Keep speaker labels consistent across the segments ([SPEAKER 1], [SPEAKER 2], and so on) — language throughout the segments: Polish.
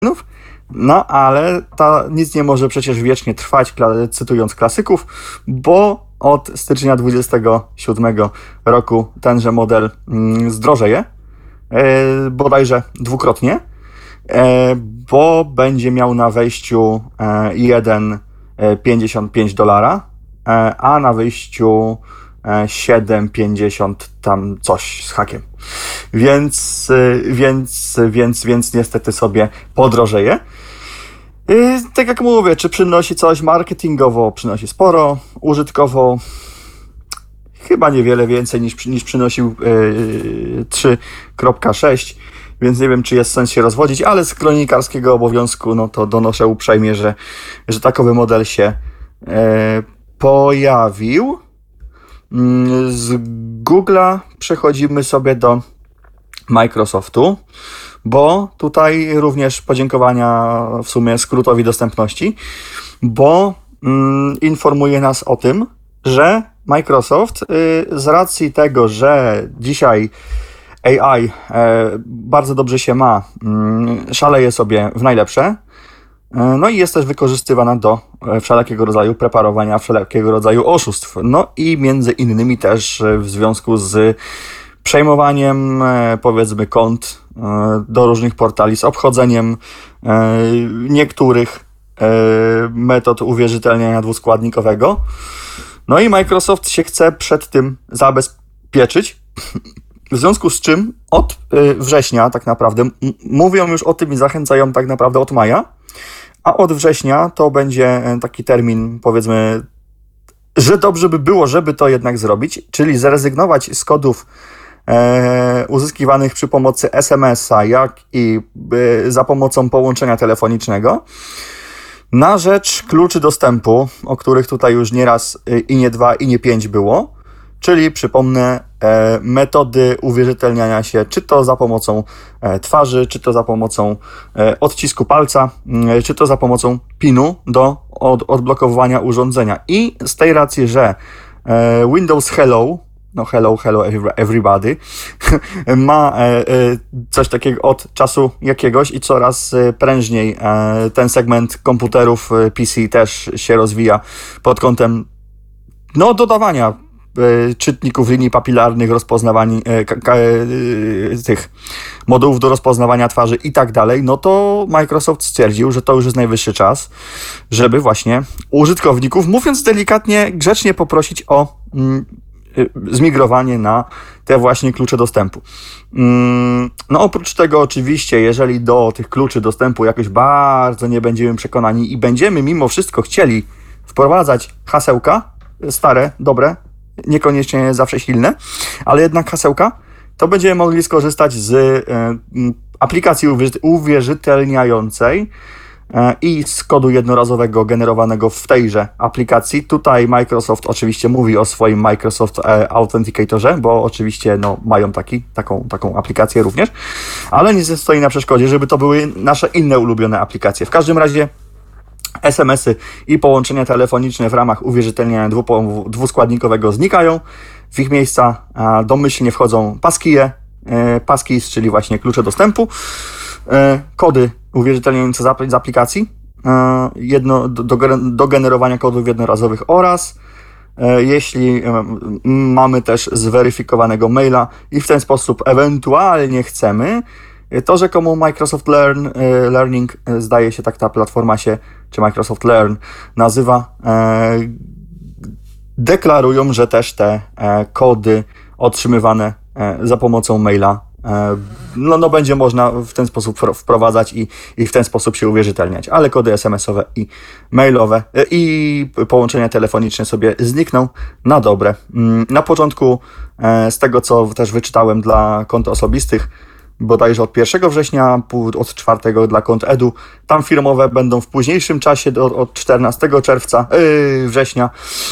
[SPEAKER 1] No ale nic nie może przecież wiecznie trwać, cytując klasyków, bo od stycznia 27 roku tenże model zdrożeje, bodajże dwukrotnie, bo będzie miał na wejściu $1,55, a na wyjściu 7,50 tam coś z hakiem. Więc niestety sobie podrożeje. Tak jak mówię, czy przynosi coś marketingowo? Przynosi sporo. Użytkowo chyba niewiele więcej niż przynosił 3.6, więc nie wiem, czy jest sens się rozwodzić, ale z kronikarskiego obowiązku no to donoszę uprzejmie, że takowy model się pojawił. Z Google'a przechodzimy sobie do Microsoftu, bo tutaj również podziękowania w sumie skrótowi dostępności, bo informuje nas o tym, że Microsoft z racji tego, że dzisiaj AI bardzo dobrze się ma, szaleje sobie w najlepsze, no i jest też wykorzystywana do wszelkiego rodzaju preparowania, wszelkiego rodzaju oszustw. No i między innymi też w związku z przejmowaniem, powiedzmy, kont do różnych portali, z obchodzeniem niektórych metod uwierzytelniania dwuskładnikowego. No i Microsoft się chce przed tym zabezpieczyć, w związku z czym od września tak naprawdę mówią już o tym i zachęcają tak naprawdę od maja, a od września to będzie taki termin, powiedzmy, że dobrze by było, żeby to jednak zrobić, czyli zrezygnować z kodów uzyskiwanych przy pomocy SMS-a, jak i za pomocą połączenia telefonicznego, na rzecz kluczy dostępu, o których tutaj już nie raz i nie dwa i nie pięć było, czyli przypomnę metody uwierzytelniania się, czy to za pomocą twarzy, czy to za pomocą odcisku palca, czy to za pomocą PIN-u do odblokowywania urządzenia. I z tej racji, że Windows Hello, no hello everybody, ma coś takiego od czasu jakiegoś i coraz prężniej ten segment komputerów PC też się rozwija pod kątem dodawania czytników linii papilarnych, rozpoznawań tych modułów do rozpoznawania twarzy i tak dalej, no to Microsoft stwierdził, że to już jest najwyższy czas, żeby właśnie użytkowników, mówiąc delikatnie, grzecznie poprosić o zmigrowanie na te właśnie klucze dostępu. No oprócz tego oczywiście, jeżeli do tych kluczy dostępu jakoś bardzo nie będziemy przekonani i będziemy mimo wszystko chcieli wprowadzać hasełka, stare, dobre, niekoniecznie zawsze silne, ale jednak hasełka, to będziemy mogli skorzystać z aplikacji uwierzytelniającej i z kodu jednorazowego generowanego w tejże aplikacji. Tutaj Microsoft oczywiście mówi o swoim Microsoft Authenticatorze, bo oczywiście mają taką aplikację również, ale nie stoi na przeszkodzie, żeby to były nasze inne ulubione aplikacje. W każdym razie SMS-y i połączenia telefoniczne w ramach uwierzytelniania dwuskładnikowego znikają. W ich miejsca domyślnie wchodzą passkeys, czyli właśnie klucze dostępu, kody uwierzytelniające z aplikacji, do generowania kodów jednorazowych oraz jeśli mamy też zweryfikowanego maila i w ten sposób ewentualnie chcemy, to rzekomo Microsoft Learning, zdaje się tak ta platforma się, czy Microsoft Learn nazywa, deklarują, że też te kody otrzymywane za pomocą maila będzie można w ten sposób wprowadzać i w ten sposób się uwierzytelniać, ale kody SMS-owe i mailowe i połączenia telefoniczne sobie znikną na dobre. Na początku, z tego co też wyczytałem dla kont osobistych, bodajże od 1 września, od 4 dla kont edu, tam firmowe będą w późniejszym czasie, od 14 września.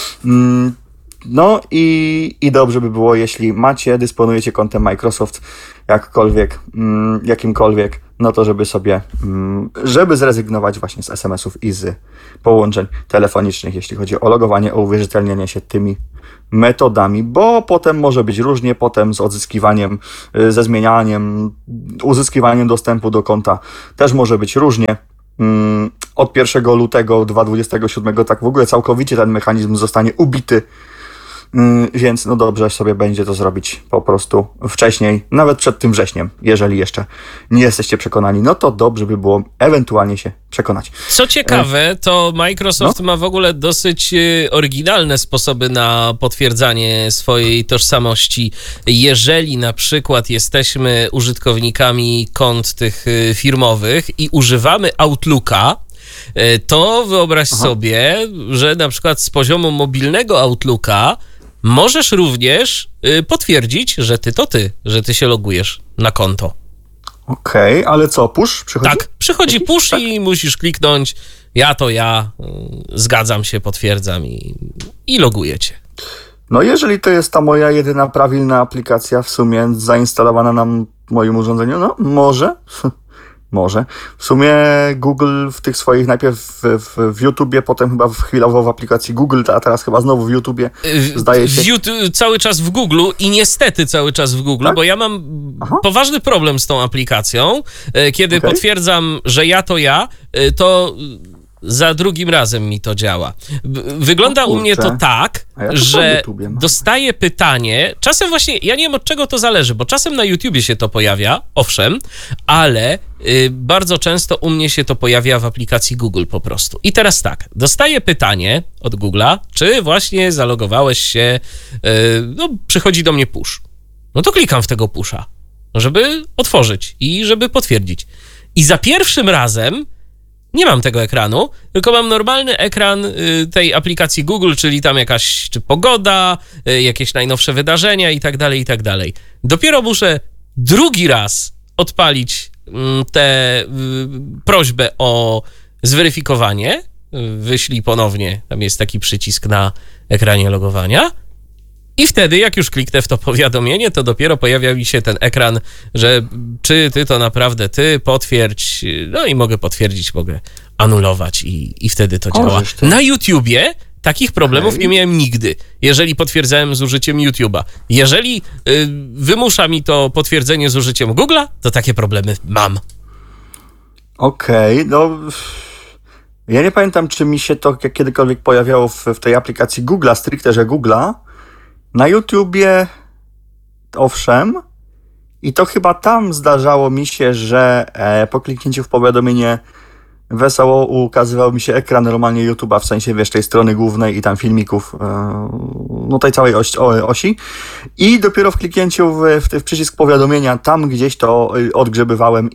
[SPEAKER 1] No i dobrze by było, jeśli dysponujecie kontem Microsoft jakimkolwiek, no to żeby sobie, żeby zrezygnować właśnie z SMS-ów i z połączeń telefonicznych, jeśli chodzi o logowanie, o uwierzytelnianie się tymi metodami, bo potem może być różnie, potem z odzyskiwaniem, ze zmienianiem, uzyskiwaniem dostępu do konta też może być różnie. Od 1 lutego 2027 tak w ogóle całkowicie ten mechanizm zostanie ubity, więc no dobrze sobie będzie to zrobić po prostu wcześniej, nawet przed tym wrześniem, jeżeli jeszcze nie jesteście przekonani, no to dobrze by było ewentualnie się przekonać.
[SPEAKER 2] Co ciekawe, to Microsoft ma w ogóle dosyć oryginalne sposoby na potwierdzanie swojej tożsamości. Jeżeli na przykład jesteśmy użytkownikami kont tych firmowych i używamy Outlooka, to wyobraź sobie, że na przykład z poziomu mobilnego Outlooka możesz również potwierdzić, że że ty się logujesz na konto.
[SPEAKER 1] Okej, ale co, push przychodzi?
[SPEAKER 2] Tak, przychodzi push i musisz kliknąć ja, zgadzam się, potwierdzam i loguję cię.
[SPEAKER 1] No jeżeli to jest ta moja jedyna prawilna aplikacja w sumie zainstalowana na moim urządzeniu, no może. Może. W sumie Google w tych swoich, najpierw w YouTubie, potem chyba chwilowo w aplikacji Google, a teraz chyba znowu w YouTubie, zdaje się.
[SPEAKER 2] Cały czas w Google i niestety cały czas w Google, tak? Bo ja mam poważny problem z tą aplikacją. Kiedy potwierdzam, że to za drugim razem mi to działa. Wygląda u mnie to tak, że dostaję pytanie, czasem właśnie, ja nie wiem od czego to zależy, bo czasem na YouTubie się to pojawia, owszem, ale bardzo często u mnie się to pojawia w aplikacji Google po prostu. I teraz tak, dostaję pytanie od Google'a, czy właśnie zalogowałeś się, przychodzi do mnie push. No to klikam w tego pusha, żeby otworzyć i żeby potwierdzić. I za pierwszym razem nie mam tego ekranu, tylko mam normalny ekran tej aplikacji Google, czyli tam jakaś czy pogoda, jakieś najnowsze wydarzenia i tak dalej, i tak dalej. Dopiero muszę drugi raz odpalić tę prośbę o zweryfikowanie. Wyślij ponownie, tam jest taki przycisk na ekranie logowania. I wtedy, jak już kliknę w to powiadomienie, to dopiero pojawia mi się ten ekran, że czy ty to naprawdę ty, potwierdź, no i mogę potwierdzić, mogę anulować i wtedy to działa. Na YouTubie takich problemów nie miałem nigdy, jeżeli potwierdzałem z użyciem YouTube'a. Jeżeli wymusza mi to potwierdzenie z użyciem Google'a, to takie problemy mam.
[SPEAKER 1] Okej, no... Ja nie pamiętam, czy mi się to kiedykolwiek pojawiało w tej aplikacji Google'a, stricte, że Google'a. Na YouTubie owszem, i to chyba tam zdarzało mi się, że po kliknięciu w powiadomienie wesoło ukazywał mi się ekran normalnie YouTube'a, w sensie wiesz, tej strony głównej i tam filmików, no tej całej osi. I dopiero w kliknięciu w przycisk powiadomienia, tam gdzieś to odgrzebywałem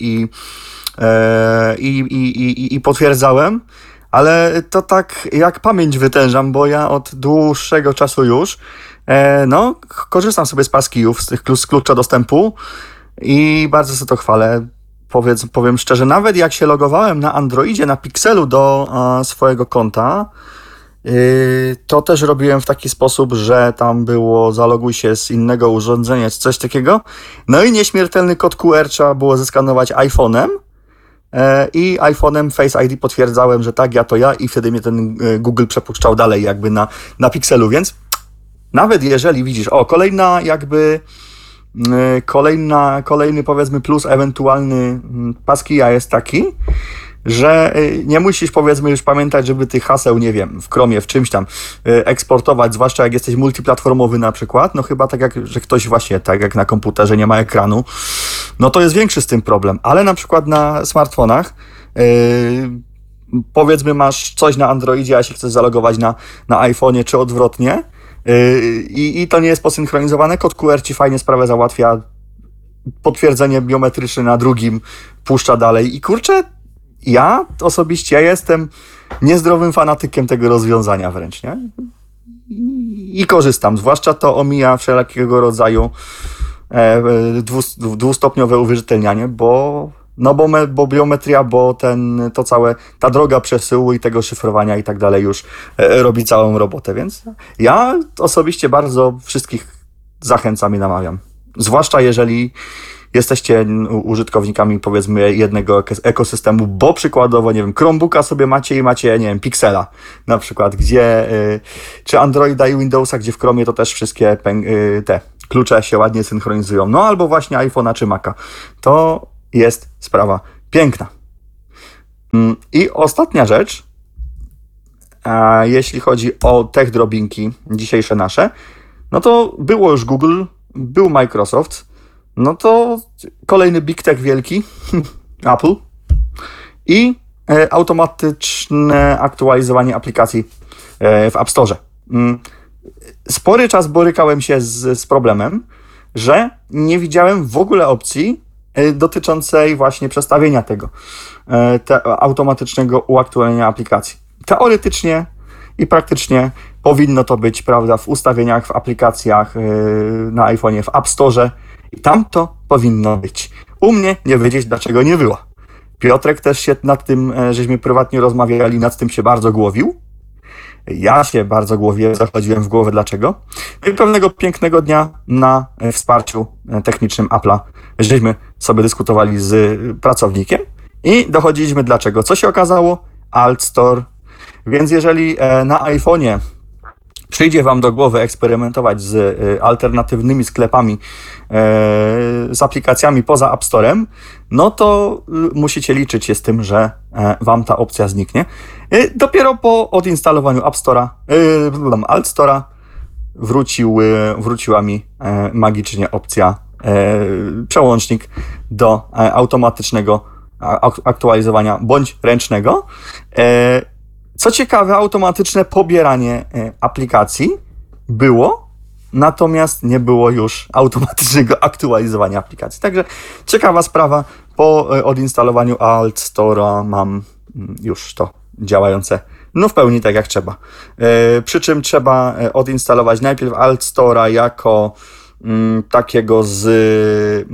[SPEAKER 1] i potwierdzałem. Ale to tak jak pamięć wytężam, bo ja od dłuższego czasu już korzystam sobie z passkeyów, z klucza dostępu i bardzo sobie to chwalę. Powiem szczerze, nawet jak się logowałem na Androidzie, na Pixelu do swojego konta, to też robiłem w taki sposób, że tam było zaloguj się z innego urządzenia, czy coś takiego. No i nieśmiertelny kod QR trzeba było zeskanować iPhone'em. I iPhone'em Face ID potwierdzałem, że tak, ja i wtedy mnie ten Google przepuszczał dalej jakby na Pixelu, więc nawet jeżeli widzisz, kolejny powiedzmy plus ewentualny passkey'a jest taki, że nie musisz powiedzmy już pamiętać, żeby tych haseł, nie wiem, w Chromie, w czymś tam eksportować, zwłaszcza jak jesteś multiplatformowy na przykład, no chyba tak jak, że ktoś właśnie, tak jak na komputerze nie ma ekranu, no to jest większy z tym problem, ale na przykład na smartfonach powiedzmy masz coś na Androidzie, a się chcesz zalogować na iPhone'ie czy odwrotnie i to nie jest posynchronizowane, kod QR ci fajnie sprawę załatwia, potwierdzenie biometryczne na drugim puszcza dalej i kurczę, ja osobiście jestem niezdrowym fanatykiem tego rozwiązania wręcz, nie? I korzystam, zwłaszcza to omija wszelkiego rodzaju dwustopniowe uwierzytelnianie, bo biometria, bo ta droga przesyłu i tego szyfrowania i tak dalej już robi całą robotę, więc ja osobiście bardzo wszystkich zachęcam i namawiam. Zwłaszcza jeżeli jesteście użytkownikami, powiedzmy, jednego ekosystemu, bo przykładowo, nie wiem, Chromebooka sobie macie i macie, nie wiem, Pixela na przykład, gdzie, czy Androida i Windowsa, gdzie w Chromie to też wszystkie te klucze się ładnie synchronizują, no albo właśnie iPhone'a czy Maca. To jest sprawa piękna. I ostatnia rzecz, jeśli chodzi o tech drobinki dzisiejsze nasze, no to było już Google, był Microsoft, no to kolejny Big Tech wielki, Apple i automatyczne aktualizowanie aplikacji w App Store. Spory czas borykałem się z problemem, że nie widziałem w ogóle opcji dotyczącej właśnie przestawienia tego automatycznego uaktualnienia aplikacji. Teoretycznie i praktycznie powinno to być, prawda, w ustawieniach, w aplikacjach na iPhone'ie, w App Store i tam to powinno być. U mnie nie wiedzieć, dlaczego nie było. Piotrek też się nad tym, żeśmy prywatnie rozmawiali, nad tym się bardzo głowił. Ja się bardzo głowiłem, zachodziłem w głowę dlaczego. No i pewnego pięknego dnia na wsparciu technicznym Apple'a żeśmy sobie dyskutowali z pracownikiem i dochodziliśmy dlaczego. Co się okazało? Alt Store. Więc jeżeli na iPhone'ie przyjdzie wam do głowy eksperymentować z alternatywnymi sklepami, z aplikacjami poza App Storem, no to musicie liczyć się z tym, że wam ta opcja zniknie. Dopiero po odinstalowaniu App Store'a, Alt Store'a wróciła mi magicznie opcja przełącznik do automatycznego aktualizowania bądź ręcznego. Co ciekawe, automatyczne pobieranie aplikacji było, natomiast nie było już automatycznego aktualizowania aplikacji. Także ciekawa sprawa, po odinstalowaniu Alt Store'a mam już to działające no w pełni tak jak trzeba. Przy czym trzeba odinstalować najpierw Alt Store'a jako takiego z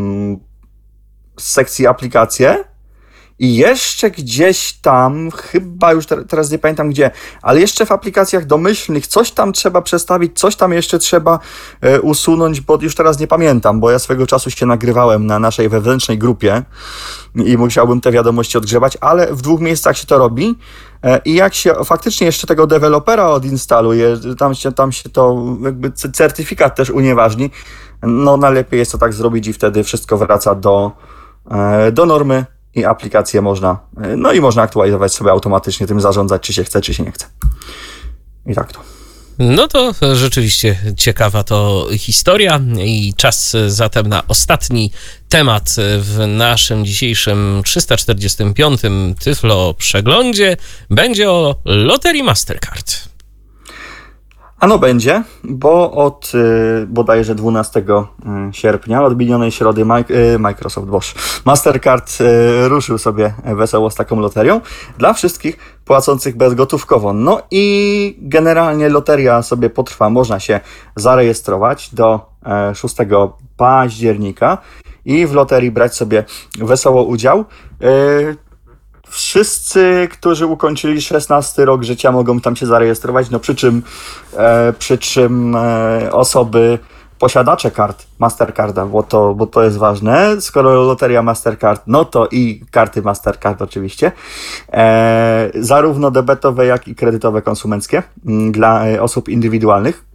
[SPEAKER 1] sekcji aplikacje, i jeszcze gdzieś tam, chyba już teraz nie pamiętam gdzie, ale jeszcze w aplikacjach domyślnych coś tam trzeba przestawić, coś tam jeszcze trzeba usunąć, bo już teraz nie pamiętam, bo ja swego czasu się nagrywałem na naszej wewnętrznej grupie i musiałbym te wiadomości odgrzewać, ale w 2 miejscach się to robi i jak się faktycznie jeszcze tego dewelopera odinstaluje, tam się to jakby certyfikat też unieważni, no najlepiej jest to tak zrobić i wtedy wszystko wraca do normy. I aplikacje można aktualizować sobie automatycznie, tym zarządzać, czy się chce, czy się nie chce. I tak to.
[SPEAKER 2] No to rzeczywiście ciekawa to historia i czas zatem na ostatni temat w naszym dzisiejszym 345. Tyflo Przeglądzie. Będzie o loterii Mastercard.
[SPEAKER 1] Ano będzie, bo od bodajże 12 sierpnia, od minionej środy Microsoft Mastercard ruszył sobie wesoło z taką loterią dla wszystkich płacących bezgotówkowo. No i generalnie loteria sobie potrwa, można się zarejestrować do 6 października i w loterii brać sobie wesoło udział. Wszyscy, którzy ukończyli 16 rok życia, mogą tam się zarejestrować, no przy czym osoby, posiadacze kart Mastercarda, bo to jest ważne. Skoro loteria Mastercard, no to i karty Mastercard oczywiście, zarówno debetowe, jak i kredytowe konsumenckie dla osób indywidualnych.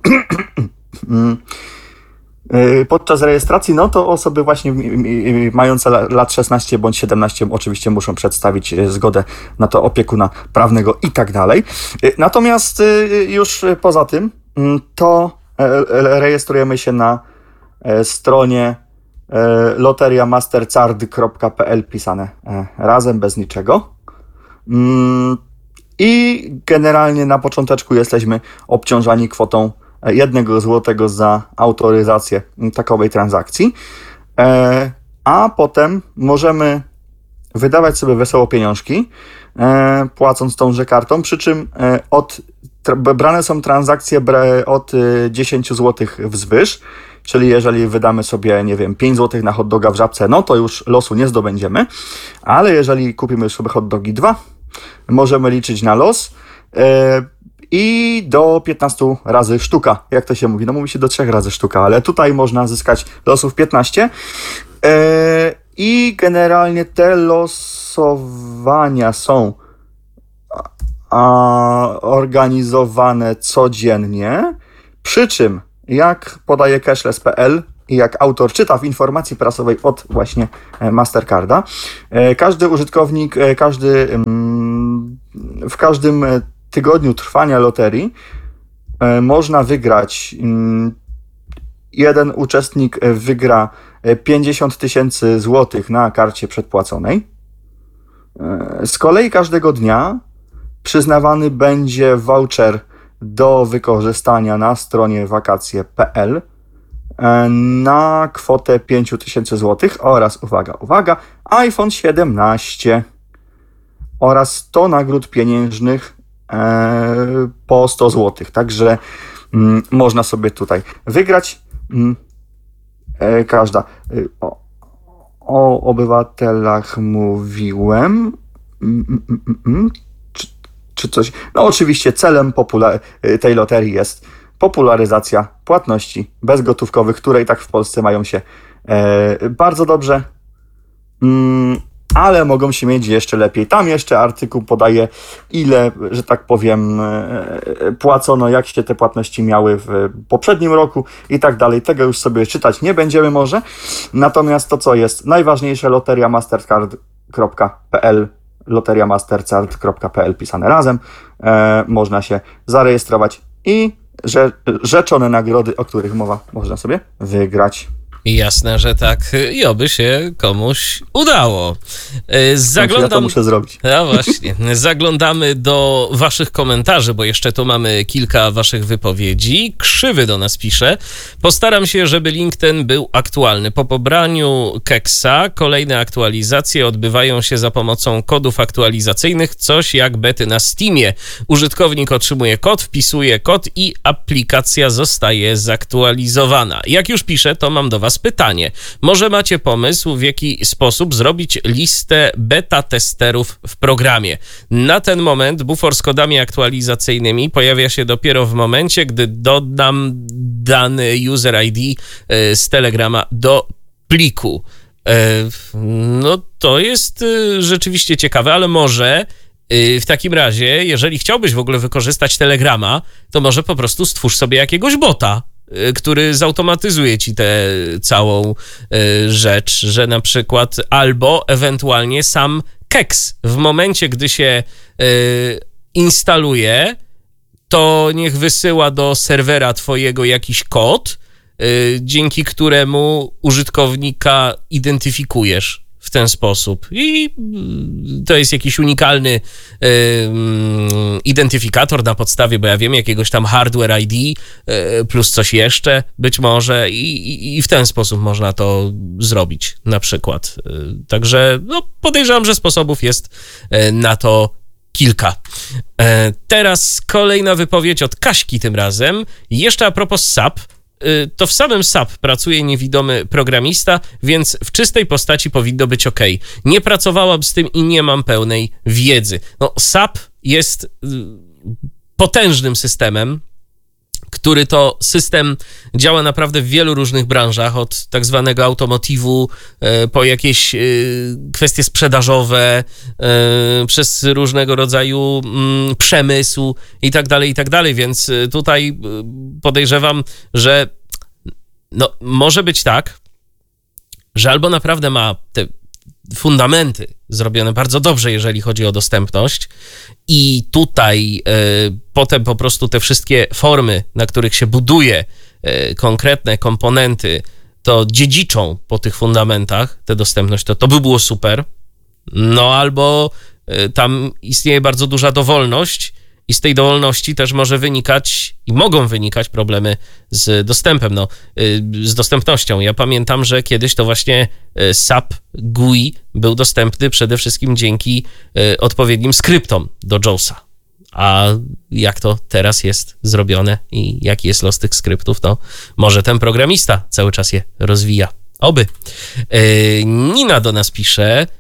[SPEAKER 1] Podczas rejestracji, no to osoby właśnie mające lat 16 bądź 17 oczywiście muszą przedstawić zgodę na to opiekuna prawnego i tak dalej. Natomiast już poza tym, to rejestrujemy się na stronie loteriamastercard.pl pisane razem, bez niczego. I generalnie na począteczku jesteśmy obciążani kwotą 1 złotego za autoryzację takowej transakcji, a potem możemy wydawać sobie wesoło pieniążki, płacąc tąże kartą, przy czym brane są transakcje od 10 zł wzwyż, czyli jeżeli wydamy sobie, nie wiem, 5 zł na hot doga w Żabce, no to już losu nie zdobędziemy, ale jeżeli kupimy sobie hot dogi 2, możemy liczyć na los, i do 15 razy sztuka, jak to się mówi. No mówi się do 3 razy sztuka, ale tutaj można zyskać losów 15. I generalnie te losowania są organizowane codziennie, przy czym, jak podaje cashless.pl i jak autor czyta w informacji prasowej od właśnie Mastercarda, każdy użytkownik, w każdym tygodniu trwania loterii można wygrać, jeden uczestnik wygra 50 000 złotych na karcie przedpłaconej. Z kolei każdego dnia przyznawany będzie voucher do wykorzystania na stronie wakacje.pl na kwotę 5000 złotych oraz, uwaga, iPhone 17 oraz 100 nagród pieniężnych po 100 złotych. Także można sobie tutaj wygrać. Każda. O obywatelach mówiłem. Czy coś? No oczywiście celem tej loterii jest popularyzacja płatności bezgotówkowych, które i tak w Polsce mają się bardzo dobrze, ale mogą się mieć jeszcze lepiej. Tam jeszcze artykuł podaje, ile, że tak powiem, płacono, jak się te płatności miały w poprzednim roku i tak dalej. Tego już sobie czytać nie będziemy może. Natomiast to, co jest najważniejsze, loteria mastercard.pl, loteriamastercard.pl pisane razem, można się zarejestrować i rzeczone nagrody, o których mowa, można sobie wygrać.
[SPEAKER 2] Jasne, że tak. I oby się komuś udało.
[SPEAKER 1] Ja to muszę zrobić.
[SPEAKER 2] No właśnie. Zaglądamy do waszych komentarzy, bo jeszcze tu mamy kilka waszych wypowiedzi. Krzywy do nas pisze. Postaram się, żeby link ten był aktualny. Po pobraniu keksa kolejne aktualizacje odbywają się za pomocą kodów aktualizacyjnych, coś jak bety na Steamie. Użytkownik otrzymuje kod, wpisuje kod i aplikacja zostaje zaktualizowana. Jak już piszę, to mam do was pytanie. Może macie pomysł, w jaki sposób zrobić listę beta testerów w programie? Na ten moment bufor z kodami aktualizacyjnymi pojawia się dopiero w momencie, gdy dodam dany user ID z Telegrama do pliku. No to jest rzeczywiście ciekawe, ale może w takim razie, jeżeli chciałbyś w ogóle wykorzystać Telegrama, to może po prostu stwórz sobie jakiegoś bota, który zautomatyzuje ci tę całą rzecz, że na przykład albo ewentualnie sam keks w momencie, gdy się instaluje, to niech wysyła do serwera twojego jakiś kod, dzięki któremu użytkownika identyfikujesz w ten sposób. I to jest jakiś unikalny identyfikator na podstawie, bo ja wiem, jakiegoś tam hardware ID plus coś jeszcze być może i w ten sposób można to zrobić na przykład. Także no, podejrzewam, że sposobów jest na to kilka. Teraz kolejna wypowiedź od Kaśki tym razem. Jeszcze a propos SAP. To w samym SAP pracuje niewidomy programista, więc w czystej postaci powinno być ok. Nie pracowałam z tym i nie mam pełnej wiedzy. No, SAP jest potężnym systemem, który to system działa naprawdę w wielu różnych branżach, od tak zwanego automotywu po jakieś kwestie sprzedażowe, przez różnego rodzaju przemysł i tak dalej, więc tutaj podejrzewam, że no, może być tak, że albo naprawdę ma te fundamenty zrobione bardzo dobrze, jeżeli chodzi o dostępność i tutaj potem po prostu te wszystkie formy, na których się buduje konkretne komponenty, to dziedziczą po tych fundamentach tę dostępność, to by było super. No albo tam istnieje bardzo duża dowolność i z tej dowolności też może wynikać i mogą wynikać problemy z dostępem, no, z dostępnością. Ja pamiętam, że kiedyś to właśnie SAP GUI był dostępny przede wszystkim dzięki odpowiednim skryptom do JAWSa. A jak to teraz jest zrobione i jaki jest los tych skryptów, to może ten programista cały czas je rozwija. Oby. Nina do nas pisze.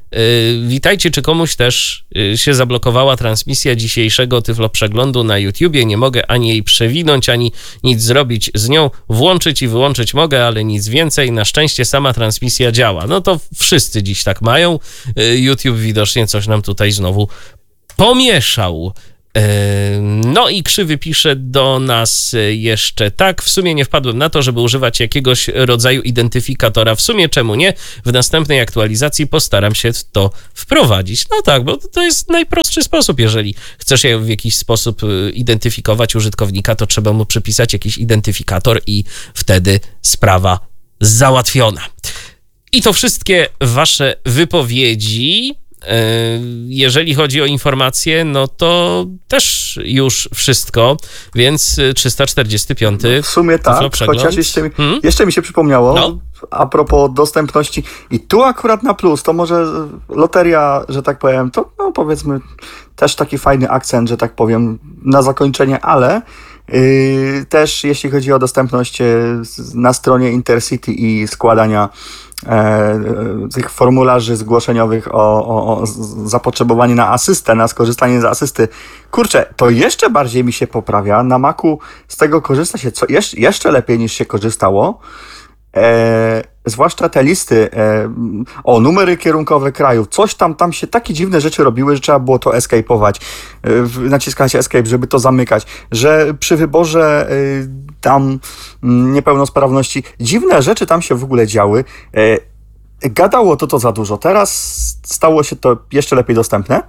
[SPEAKER 2] Witajcie, czy komuś też się zablokowała transmisja dzisiejszego Tyflo Przeglądu na YouTubie? Nie mogę ani jej przewinąć, ani nic zrobić z nią. Włączyć i wyłączyć mogę, ale nic więcej. Na szczęście sama transmisja działa. No to wszyscy dziś tak mają. YouTube widocznie coś nam tutaj znowu pomieszał. No i Krzywy pisze do nas jeszcze tak, w sumie nie wpadłem na to, żeby używać jakiegoś rodzaju identyfikatora. W sumie czemu nie? W następnej aktualizacji postaram się w to wprowadzić. No tak, bo to jest najprostszy sposób. Jeżeli chcesz w jakiś sposób identyfikować użytkownika, to trzeba mu przypisać jakiś identyfikator i wtedy sprawa załatwiona. I to wszystkie wasze wypowiedzi. Jeżeli chodzi o informacje, no to też już wszystko, więc 345.
[SPEAKER 1] No w sumie tak, chociaż jeszcze mi się przypomniało, a propos dostępności i tu akurat na plus, to może loteria, że tak powiem, to no powiedzmy też taki fajny akcent, że tak powiem, na zakończenie, ale też jeśli chodzi o dostępność na stronie Intercity i składania tych formularzy zgłoszeniowych o zapotrzebowanie na asystę, na skorzystanie z asysty. Kurczę, to jeszcze bardziej mi się poprawia. Na Macu z tego korzysta się jeszcze lepiej niż się korzystało. Zwłaszcza te listy, numery kierunkowe krajów, coś tam się takie dziwne rzeczy robiły, że trzeba było to escape'ować, naciskać escape, żeby to zamykać, że przy wyborze tam niepełnosprawności, dziwne rzeczy tam się w ogóle działy. Gadało to za dużo. Teraz stało się to jeszcze lepiej dostępne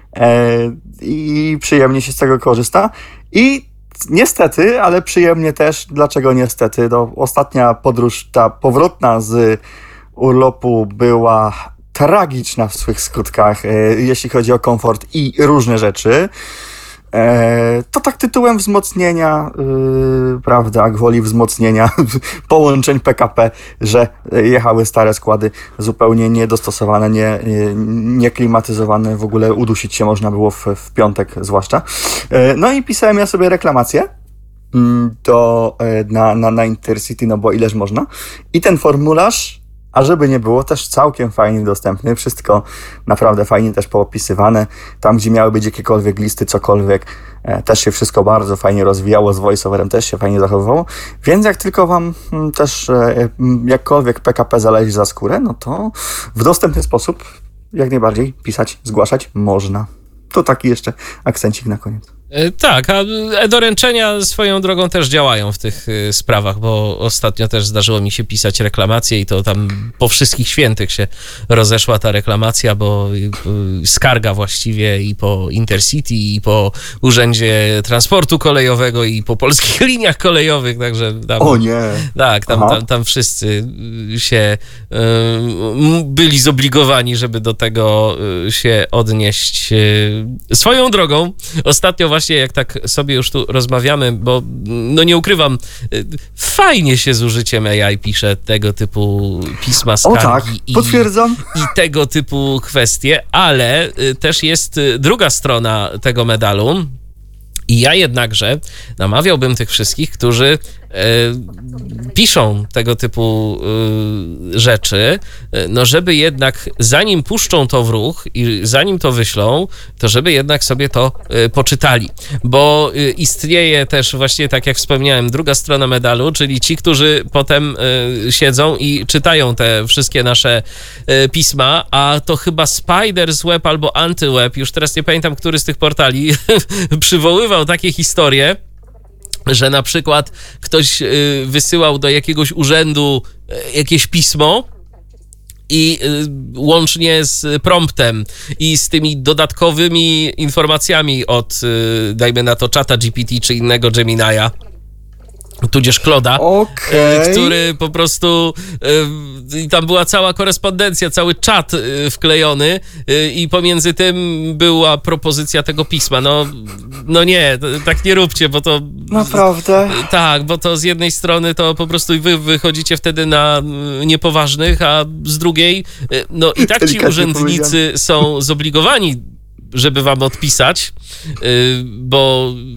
[SPEAKER 1] i przyjemnie się z tego korzysta. I niestety, ale przyjemnie też. Dlaczego niestety? No, ostatnia podróż, ta powrotna z urlopu była tragiczna w swych skutkach, jeśli chodzi o komfort i różne rzeczy. To tak tytułem wzmocnienia, prawda, gwoli wzmocnienia połączeń PKP, że jechały stare składy zupełnie niedostosowane, nieklimatyzowane, w ogóle udusić się można było w piątek zwłaszcza. No i pisałem ja sobie reklamację na Intercity, no bo ileż można. I ten formularz, a żeby nie było, też całkiem fajnie dostępny, wszystko naprawdę fajnie też poopisywane, tam gdzie miały być jakiekolwiek listy, cokolwiek, też się wszystko bardzo fajnie rozwijało, z voiceoverem też się fajnie zachowywało, więc jak tylko wam też jakkolwiek PKP zależy za skórę, no to w dostępny sposób jak najbardziej pisać, zgłaszać można. To taki jeszcze akcencik na koniec.
[SPEAKER 2] Tak, a e-doręczenia swoją drogą też działają w tych sprawach, bo ostatnio też zdarzyło mi się pisać reklamację i to tam po wszystkich świętych się rozeszła ta reklamacja, bo skarga właściwie i po Intercity, i po Urzędzie Transportu Kolejowego, i po Polskich Liniach Kolejowych, także tam...
[SPEAKER 1] O nie!
[SPEAKER 2] Tak, tam wszyscy się byli zobligowani, żeby do tego się odnieść. Swoją drogą, ostatnio właśnie jak tak sobie już tu rozmawiamy, bo no nie ukrywam, fajnie się z użyciem AI pisze tego typu pisma, skargi.
[SPEAKER 1] O tak, potwierdzam.
[SPEAKER 2] I tego typu kwestie, ale też jest druga strona tego medalu. I ja jednakże namawiałbym tych wszystkich, którzy piszą tego typu rzeczy, no żeby jednak zanim puszczą to w ruch i zanim to wyślą, to żeby jednak sobie to poczytali, bo istnieje też właśnie, tak jak wspomniałem, druga strona medalu, czyli ci, którzy potem siedzą i czytają te wszystkie nasze pisma, a to chyba Spiders Web albo AntyWeb, już teraz nie pamiętam, który z tych portali przywoływał takie historie, że na przykład ktoś wysyłał do jakiegoś urzędu jakieś pismo i łącznie z promptem i z tymi dodatkowymi informacjami od, dajmy na to, czata GPT czy innego Gemini'a, tudzież Claude'a, który po prostu tam była cała korespondencja, cały czat wklejony i pomiędzy tym była propozycja tego pisma. No nie, tak nie róbcie, bo to...
[SPEAKER 1] Naprawdę?
[SPEAKER 2] Tak, bo to z jednej strony to po prostu wy wychodzicie wtedy na niepoważnych, a z drugiej, no i tak ci urzędnicy są zobligowani, żeby wam odpisać, bo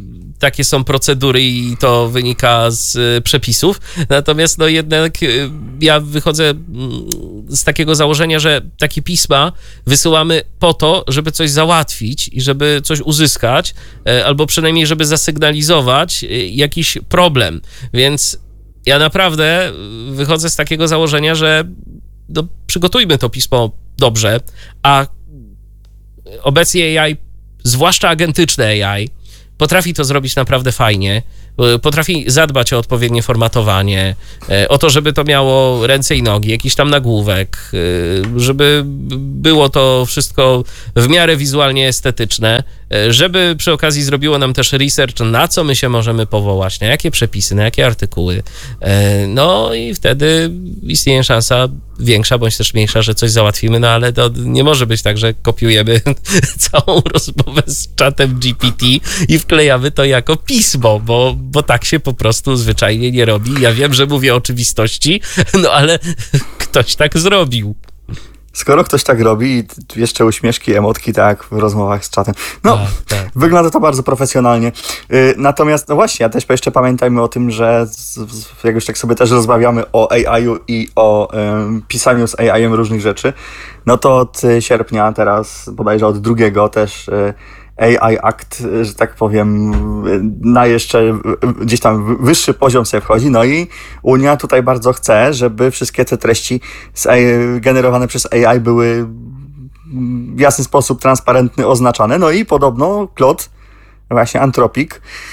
[SPEAKER 2] takie są procedury i to wynika z przepisów. Natomiast no jednak ja wychodzę z takiego założenia, że takie pisma wysyłamy po to, żeby coś załatwić i żeby coś uzyskać, albo przynajmniej, żeby zasygnalizować jakiś problem. Więc ja naprawdę wychodzę z takiego założenia, że no, przygotujmy to pismo dobrze, a obecnie AI, zwłaszcza agentyczne AI, potrafi to zrobić naprawdę fajnie, potrafi zadbać o odpowiednie formatowanie, o to, żeby to miało ręce i nogi, jakiś tam nagłówek, żeby było to wszystko w miarę wizualnie estetyczne, żeby przy okazji zrobiło nam też research, na co my się możemy powołać, na jakie przepisy, na jakie artykuły. No i wtedy istnieje szansa większa, bądź też mniejsza, że coś załatwimy, no ale to nie może być tak, że kopiujemy całą rozmowę z czatem GPT i wklejamy to jako pismo, bo tak się po prostu zwyczajnie nie robi. Ja wiem, że mówię o oczywistości, no ale ktoś tak zrobił.
[SPEAKER 1] Skoro ktoś tak robi i jeszcze uśmieszki, emotki, tak, w rozmowach z czatem. No, tak. Wygląda to bardzo profesjonalnie. Natomiast, no właśnie, też jeszcze pamiętajmy o tym, że jak już tak sobie też rozmawiamy o AI-u i o pisaniu z AI-em różnych rzeczy, no to od sierpnia teraz, bodajże od 2 też AI Act, że tak powiem, na jeszcze gdzieś tam wyższy poziom sobie wchodzi, no i Unia tutaj bardzo chce, żeby wszystkie te treści generowane przez AI były w jasny sposób transparentny, oznaczane, no i podobno Claude, właśnie Anthropic,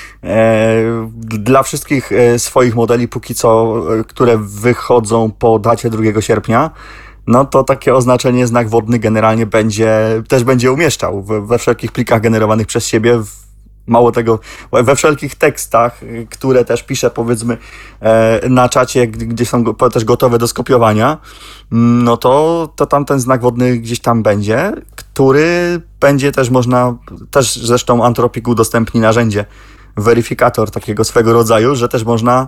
[SPEAKER 1] dla wszystkich swoich modeli póki co, które wychodzą po dacie 2 sierpnia, no to takie oznaczenie znak wodny generalnie też będzie umieszczał we wszelkich plikach generowanych przez siebie, mało tego, we wszelkich tekstach, które też piszę, powiedzmy, na czacie, gdzie są też gotowe do skopiowania, no to tam ten znak wodny gdzieś tam będzie, który będzie też można, też zresztą Anthropic udostępni narzędzie, weryfikator takiego swego rodzaju, że też można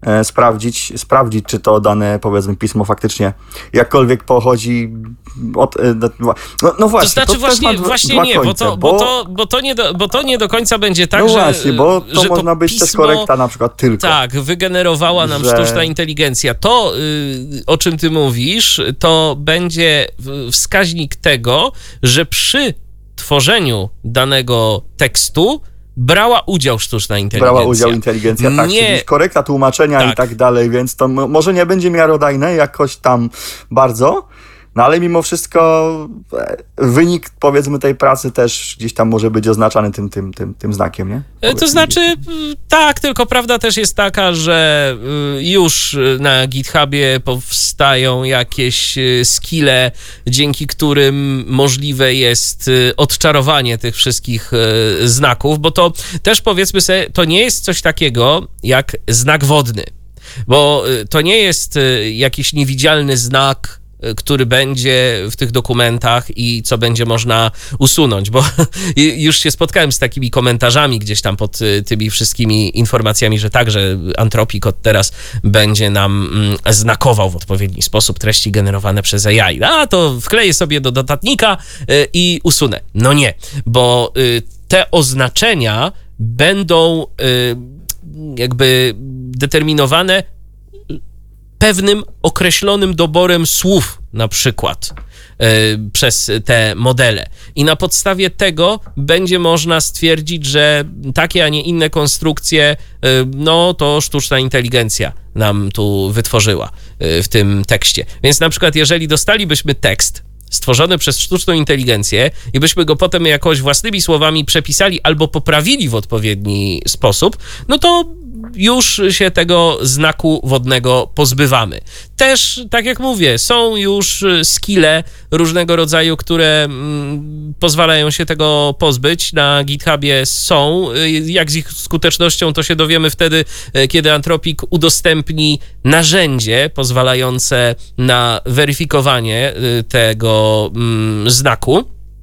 [SPEAKER 1] sprawdzić, czy to dane, powiedzmy, pismo faktycznie jakkolwiek pochodzi od... No właśnie.
[SPEAKER 2] To znaczy właśnie nie, końce, bo to nie do końca będzie tak,
[SPEAKER 1] no
[SPEAKER 2] że...
[SPEAKER 1] No właśnie, bo to
[SPEAKER 2] że
[SPEAKER 1] można być też korekta na przykład tylko.
[SPEAKER 2] Tak, wygenerowała nam sztuczna inteligencja. To, o czym ty mówisz, to będzie wskaźnik tego, że przy tworzeniu danego tekstu brała udział sztuczna inteligencja.
[SPEAKER 1] Brała udział inteligencja, tak. Czyli korekta tłumaczenia i tak dalej, więc to może nie będzie miarodajne jakoś tam bardzo, no ale mimo wszystko wynik, powiedzmy, tej pracy też gdzieś tam może być oznaczany tym znakiem, nie? Powiedzmy.
[SPEAKER 2] To znaczy, tak, tylko prawda też jest taka, że już na GitHubie powstają jakieś skille, dzięki którym możliwe jest odczarowanie tych wszystkich znaków, bo to też, powiedzmy sobie, to nie jest coś takiego jak znak wodny, bo to nie jest jakiś niewidzialny znak, który będzie w tych dokumentach i co będzie można usunąć, bo już się spotkałem z takimi komentarzami gdzieś tam pod tymi wszystkimi informacjami, że tak, że Anthropic od teraz będzie nam znakował w odpowiedni sposób treści generowane przez AI. A to wkleję sobie do notatnika i usunę. No nie, bo te oznaczenia będą jakby determinowane pewnym określonym doborem słów, na przykład, przez te modele. I na podstawie tego będzie można stwierdzić, że takie, a nie inne konstrukcje, no to sztuczna inteligencja nam tu wytworzyła w tym tekście. Więc na przykład, jeżeli dostalibyśmy tekst stworzony przez sztuczną inteligencję i byśmy go potem jakoś własnymi słowami przepisali albo poprawili w odpowiedni sposób, no to już się tego znaku wodnego pozbywamy. Też, tak jak mówię, są już skille różnego rodzaju, które pozwalają się tego pozbyć. Na GitHubie są. Jak z ich skutecznością, to się dowiemy wtedy, kiedy Anthropic udostępni narzędzie pozwalające na weryfikowanie tego znaku.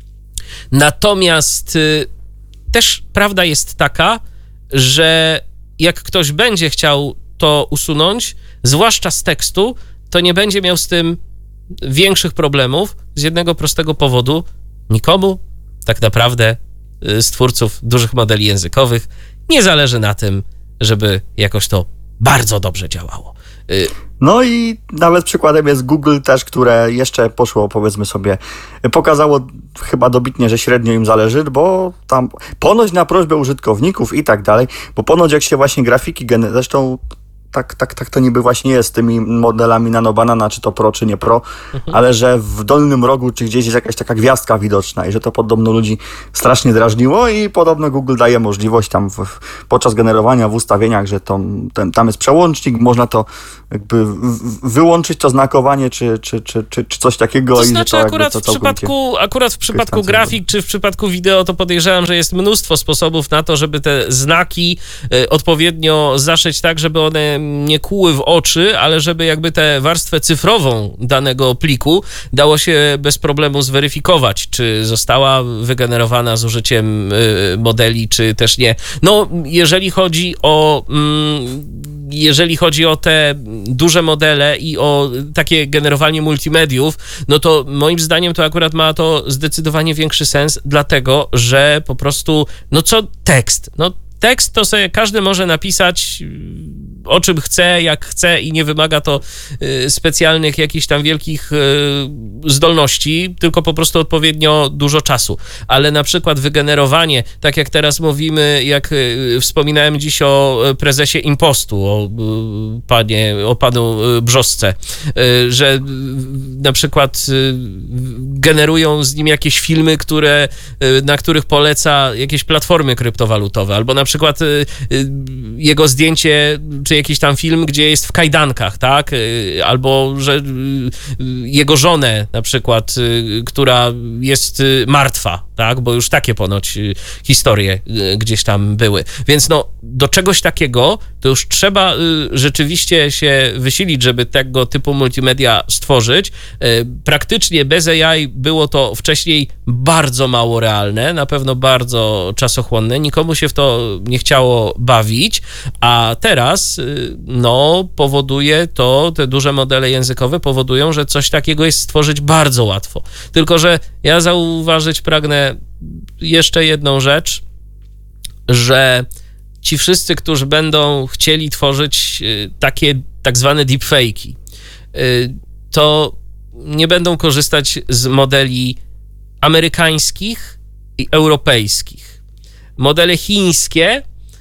[SPEAKER 2] Natomiast też prawda jest taka, że jak ktoś będzie chciał to usunąć, zwłaszcza z tekstu, to nie będzie miał z tym większych problemów z jednego prostego powodu. Nikomu tak naprawdę z twórców dużych modeli językowych nie zależy na tym, żeby jakoś to bardzo dobrze działało.
[SPEAKER 1] No i nawet przykładem jest Google też, które jeszcze poszło, powiedzmy sobie, pokazało chyba dobitnie, że średnio im zależy, bo tam ponoć na prośbę użytkowników i tak dalej, bo ponoć jak się właśnie grafiki zresztą tak to niby właśnie jest z tymi modelami Nano Banana, czy to Pro, czy nie Pro, ale że w dolnym rogu, czy gdzieś jest jakaś taka gwiazdka widoczna i że to podobno ludzi strasznie drażniło i podobno Google daje możliwość tam podczas generowania w ustawieniach, że tam jest przełącznik, można to jakby wyłączyć to znakowanie, czy coś takiego.
[SPEAKER 2] To
[SPEAKER 1] i
[SPEAKER 2] znaczy
[SPEAKER 1] że to
[SPEAKER 2] akurat w przypadku grafik, czy w przypadku wideo, to podejrzewam, że jest mnóstwo sposobów na to, żeby te znaki odpowiednio zaszyć tak, żeby one nie kłuły w oczy, ale żeby jakby tę warstwę cyfrową danego pliku dało się bez problemu zweryfikować, czy została wygenerowana z użyciem modeli, czy też nie. No, jeżeli chodzi o te duże modele i o takie generowanie multimediów, no to moim zdaniem to akurat ma to zdecydowanie większy sens, dlatego, że po prostu, no co tekst? No tekst to sobie każdy może napisać o czym chce, jak chce i nie wymaga to specjalnych jakichś tam wielkich zdolności, tylko po prostu odpowiednio dużo czasu. Ale na przykład wygenerowanie, tak jak teraz mówimy, jak wspominałem dziś o prezesie Impostu, o panu Brzosce, że na przykład generują z nim jakieś filmy, na których poleca jakieś platformy kryptowalutowe, albo na przykład jego zdjęcie, czy jakiś tam film, gdzie jest w kajdankach, tak? Albo że jego żonę na przykład, która jest martwa, tak? Bo już takie ponoć historie gdzieś tam były. Więc no, do czegoś takiego to już trzeba rzeczywiście się wysilić, żeby tego typu multimedia stworzyć. Praktycznie bez AI było to wcześniej bardzo mało realne, na pewno bardzo czasochłonne, nikomu się w to nie chciało bawić, a teraz no powoduje to, te duże modele językowe powodują, że coś takiego jest stworzyć bardzo łatwo. Tylko że ja zauważyć pragnę jeszcze jedną rzecz, że ci wszyscy, którzy będą chcieli tworzyć takie tak zwane deepfake'i, to nie będą korzystać z modeli amerykańskich i europejskich. Modele chińskie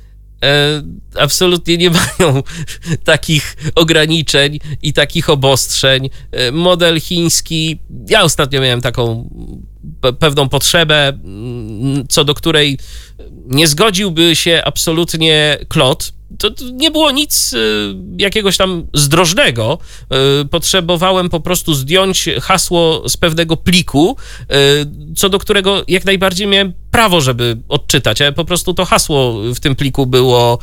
[SPEAKER 2] absolutnie nie mają takich ograniczeń i takich obostrzeń. Model chiński, ja ostatnio miałem taką pewną potrzebę, co do której nie zgodziłby się absolutnie Claude. To nie było nic jakiegoś tam zdrożnego. Potrzebowałem po prostu zdjąć hasło z pewnego pliku, co do którego jak najbardziej miałem prawo, żeby odczytać, ale po prostu to hasło w tym pliku było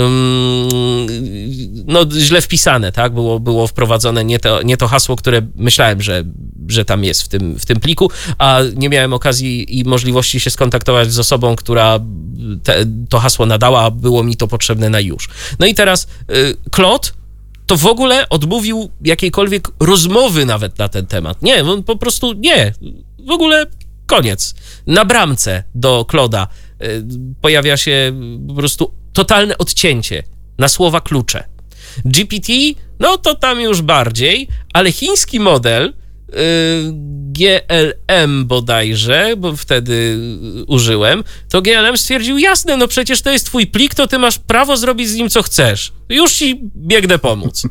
[SPEAKER 2] no, źle wpisane, tak? Było wprowadzone nie to hasło, które myślałem, że tam jest w tym pliku, a nie miałem okazji i możliwości się skontaktować z osobą, która to hasło nadała, a było mi to potrzebne na już. No i teraz Claude to w ogóle odmówił jakiejkolwiek rozmowy nawet na ten temat. Nie, on po prostu nie. W ogóle koniec. Na bramce do Claude'a pojawia się po prostu totalne odcięcie na słowa klucze. GPT, no to tam już bardziej, ale chiński model GLM bodajże, bo wtedy użyłem, to GLM stwierdził, jasne, no przecież to jest twój plik, to ty masz prawo zrobić z nim co chcesz. Już ci biegnę pomóc.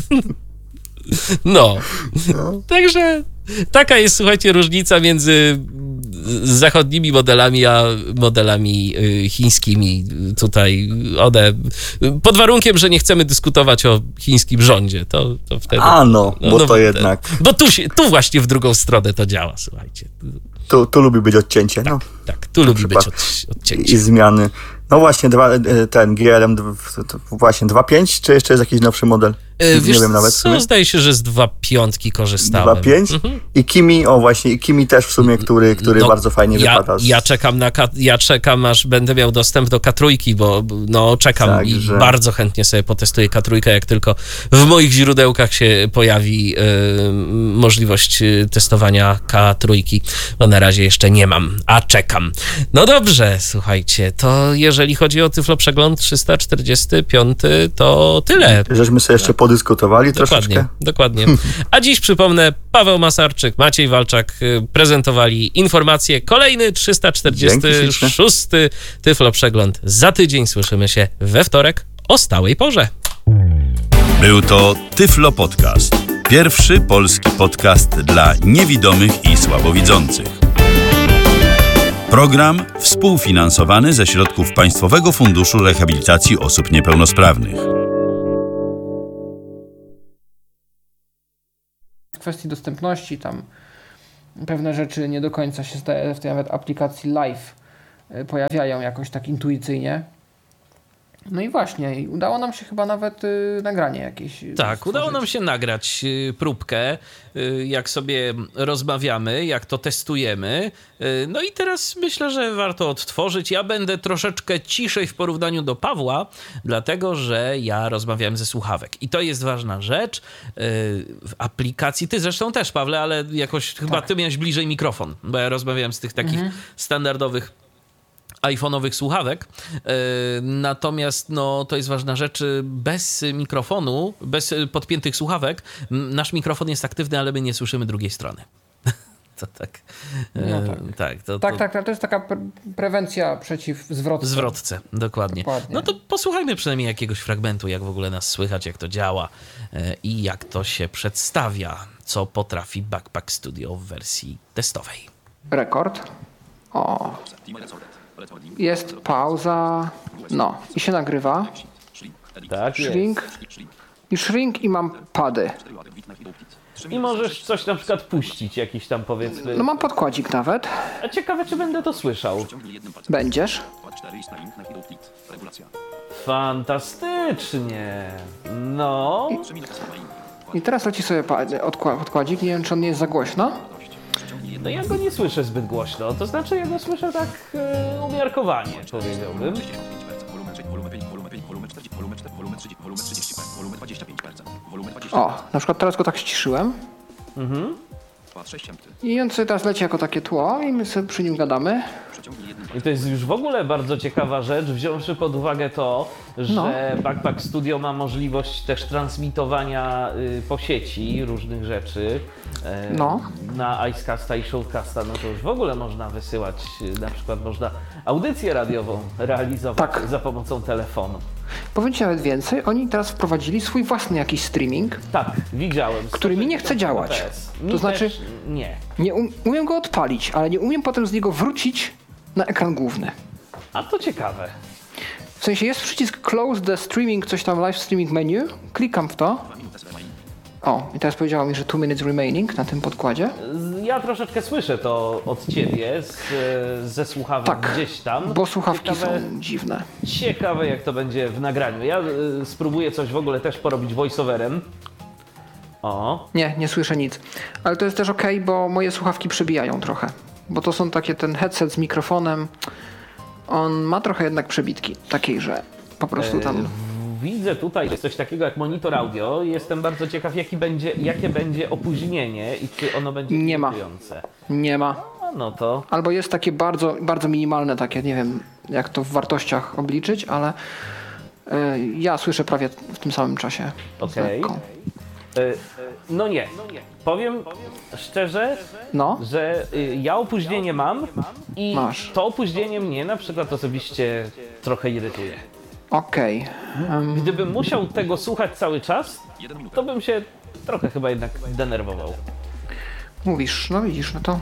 [SPEAKER 2] No. Także taka jest, słuchajcie, różnica między zachodnimi modelami, a modelami chińskimi. Tutaj one, pod warunkiem, że nie chcemy dyskutować o chińskim rządzie, to wtedy...
[SPEAKER 1] Jednak...
[SPEAKER 2] Bo tu właśnie w drugą stronę to działa, słuchajcie.
[SPEAKER 1] Tu lubi być odcięcie, no.
[SPEAKER 2] Tak, tu lubi być odcięcie.
[SPEAKER 1] I zmiany. No właśnie, ten GLM właśnie 2.5, czy jeszcze jest jakiś nowszy model?
[SPEAKER 2] Wiesz, nie wiem nawet. Co, zdaje się, że z 2.5 korzystałem.
[SPEAKER 1] 2.5? I Kimi, i Kimi też w sumie, który bardzo fajnie wypada.
[SPEAKER 2] Ja czekam, aż będę miał dostęp do K3, bo czekam i bardzo chętnie sobie potestuję K3, jak tylko w moich źródełkach się pojawi możliwość testowania K3, bo na razie jeszcze nie mam, a czekam. No dobrze, słuchajcie, to jeżeli chodzi o Tyfloprzegląd 345, to tyle.
[SPEAKER 1] Żeśmy sobie jeszcze podyskutowali troszeczkę.
[SPEAKER 2] Dokładnie. A dziś przypomnę, Paweł Maciej Walczak prezentowali informacje. Kolejny 346 Tyfloprzegląd za tydzień. Słyszymy się we wtorek o stałej porze.
[SPEAKER 3] Był to Tyflo Podcast. Pierwszy polski podcast dla niewidomych i słabowidzących. Program współfinansowany ze środków Państwowego Funduszu Rehabilitacji Osób Niepełnosprawnych.
[SPEAKER 4] W kwestii dostępności tam pewne rzeczy nie do końca się w tej nawet aplikacji live pojawiają jakoś tak intuicyjnie. No i właśnie, udało nam się chyba nawet nagranie jakieś
[SPEAKER 2] Tak,
[SPEAKER 4] stworzyć.
[SPEAKER 2] udało nam się nagrać próbkę, jak sobie rozmawiamy, jak to testujemy. No i teraz myślę, że warto odtworzyć. Ja będę troszeczkę ciszej w porównaniu do Pawła, dlatego że ja rozmawiałem ze słuchawek. I to jest ważna rzecz. W aplikacji, ty zresztą też, Pawle, ale jakoś chyba ty miałeś bliżej mikrofon, bo ja rozmawiałem z tych takich standardowych iPhone'owych słuchawek, natomiast to jest ważna rzecz, bez mikrofonu, bez podpiętych słuchawek, nasz mikrofon jest aktywny, ale my nie słyszymy drugiej strony. To tak.
[SPEAKER 4] To jest taka prewencja przeciw zwrotce.
[SPEAKER 2] Zwrotce, dokładnie. No to posłuchajmy przynajmniej jakiegoś fragmentu, jak w ogóle nas słychać, jak to działa i jak to się przedstawia, co potrafi Backpack Studio w wersji testowej.
[SPEAKER 4] Rekord. Jest pauza. I się nagrywa.
[SPEAKER 2] Tak,
[SPEAKER 4] Shrink i mam pady.
[SPEAKER 2] I możesz coś na przykład puścić, jakiś tam powiedzmy...
[SPEAKER 4] Mam podkładzik nawet.
[SPEAKER 2] A ciekawe, czy będę to słyszał.
[SPEAKER 4] Będziesz.
[SPEAKER 2] Fantastycznie.
[SPEAKER 4] I teraz leci sobie podkładzik. Nie wiem, czy on nie jest za głośno.
[SPEAKER 2] No ja go nie słyszę zbyt głośno, to znaczy ja go słyszę tak umiarkowanie, powiedziałbym.
[SPEAKER 4] Na przykład teraz go tak ściszyłem. I on sobie teraz leci jako takie tło i my sobie przy nim gadamy.
[SPEAKER 2] I to jest już w ogóle bardzo ciekawa rzecz, wziąwszy pod uwagę to, że Backpack Studio ma możliwość też transmitowania po sieci różnych rzeczy. Na Icecasta i Shoutcasta, to już w ogóle można wysyłać, na przykład można audycję radiową realizować za pomocą telefonu.
[SPEAKER 4] Powiem ci nawet więcej, oni teraz wprowadzili swój własny jakiś streaming.
[SPEAKER 2] Tak, widziałem.
[SPEAKER 4] Który mi nie chce działać. To znaczy, nie umiem go odpalić, ale nie umiem potem z niego wrócić na ekran główny.
[SPEAKER 2] A to ciekawe.
[SPEAKER 4] W sensie jest przycisk Close the Streaming, coś tam Live Streaming Menu, klikam w to. I teraz powiedziało mi, że 2 minutes remaining na tym podkładzie.
[SPEAKER 2] Ja troszeczkę słyszę to od ciebie ze słuchawek gdzieś tam.
[SPEAKER 4] Bo słuchawki są dziwne.
[SPEAKER 2] Ciekawe, jak to będzie w nagraniu. Ja spróbuję coś w ogóle też porobić voiceoverem.
[SPEAKER 4] Nie słyszę nic. Ale to jest też okej, bo moje słuchawki przebijają trochę. Bo to są takie, ten headset z mikrofonem, on ma trochę jednak przebitki. Takiej, że po prostu tam...
[SPEAKER 2] Widzę tutaj coś takiego jak monitor audio. Jestem bardzo ciekaw, jakie będzie opóźnienie i czy ono będzie imitujące.
[SPEAKER 4] Nie ma.
[SPEAKER 2] No to...
[SPEAKER 4] Albo jest takie bardzo, bardzo minimalne, takie, nie wiem jak to w wartościach obliczyć, ale ja słyszę prawie w tym samym czasie.
[SPEAKER 2] Okej. Nie. Powiem szczerze, że ja opóźnienie mam i to opóźnienie mnie na przykład osobiście trochę irytuje. Gdybym musiał tego słuchać cały czas, to bym się trochę chyba jednak denerwował.
[SPEAKER 4] Mówisz, widzisz, to...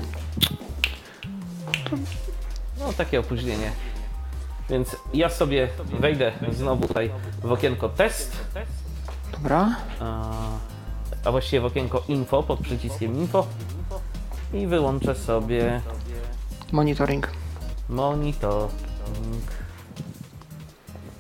[SPEAKER 2] Takie opóźnienie. Więc ja sobie wejdę znowu tutaj w okienko test.
[SPEAKER 4] Dobra.
[SPEAKER 2] A właściwie w okienko info, pod przyciskiem info. I wyłączę sobie...
[SPEAKER 4] Monitoring.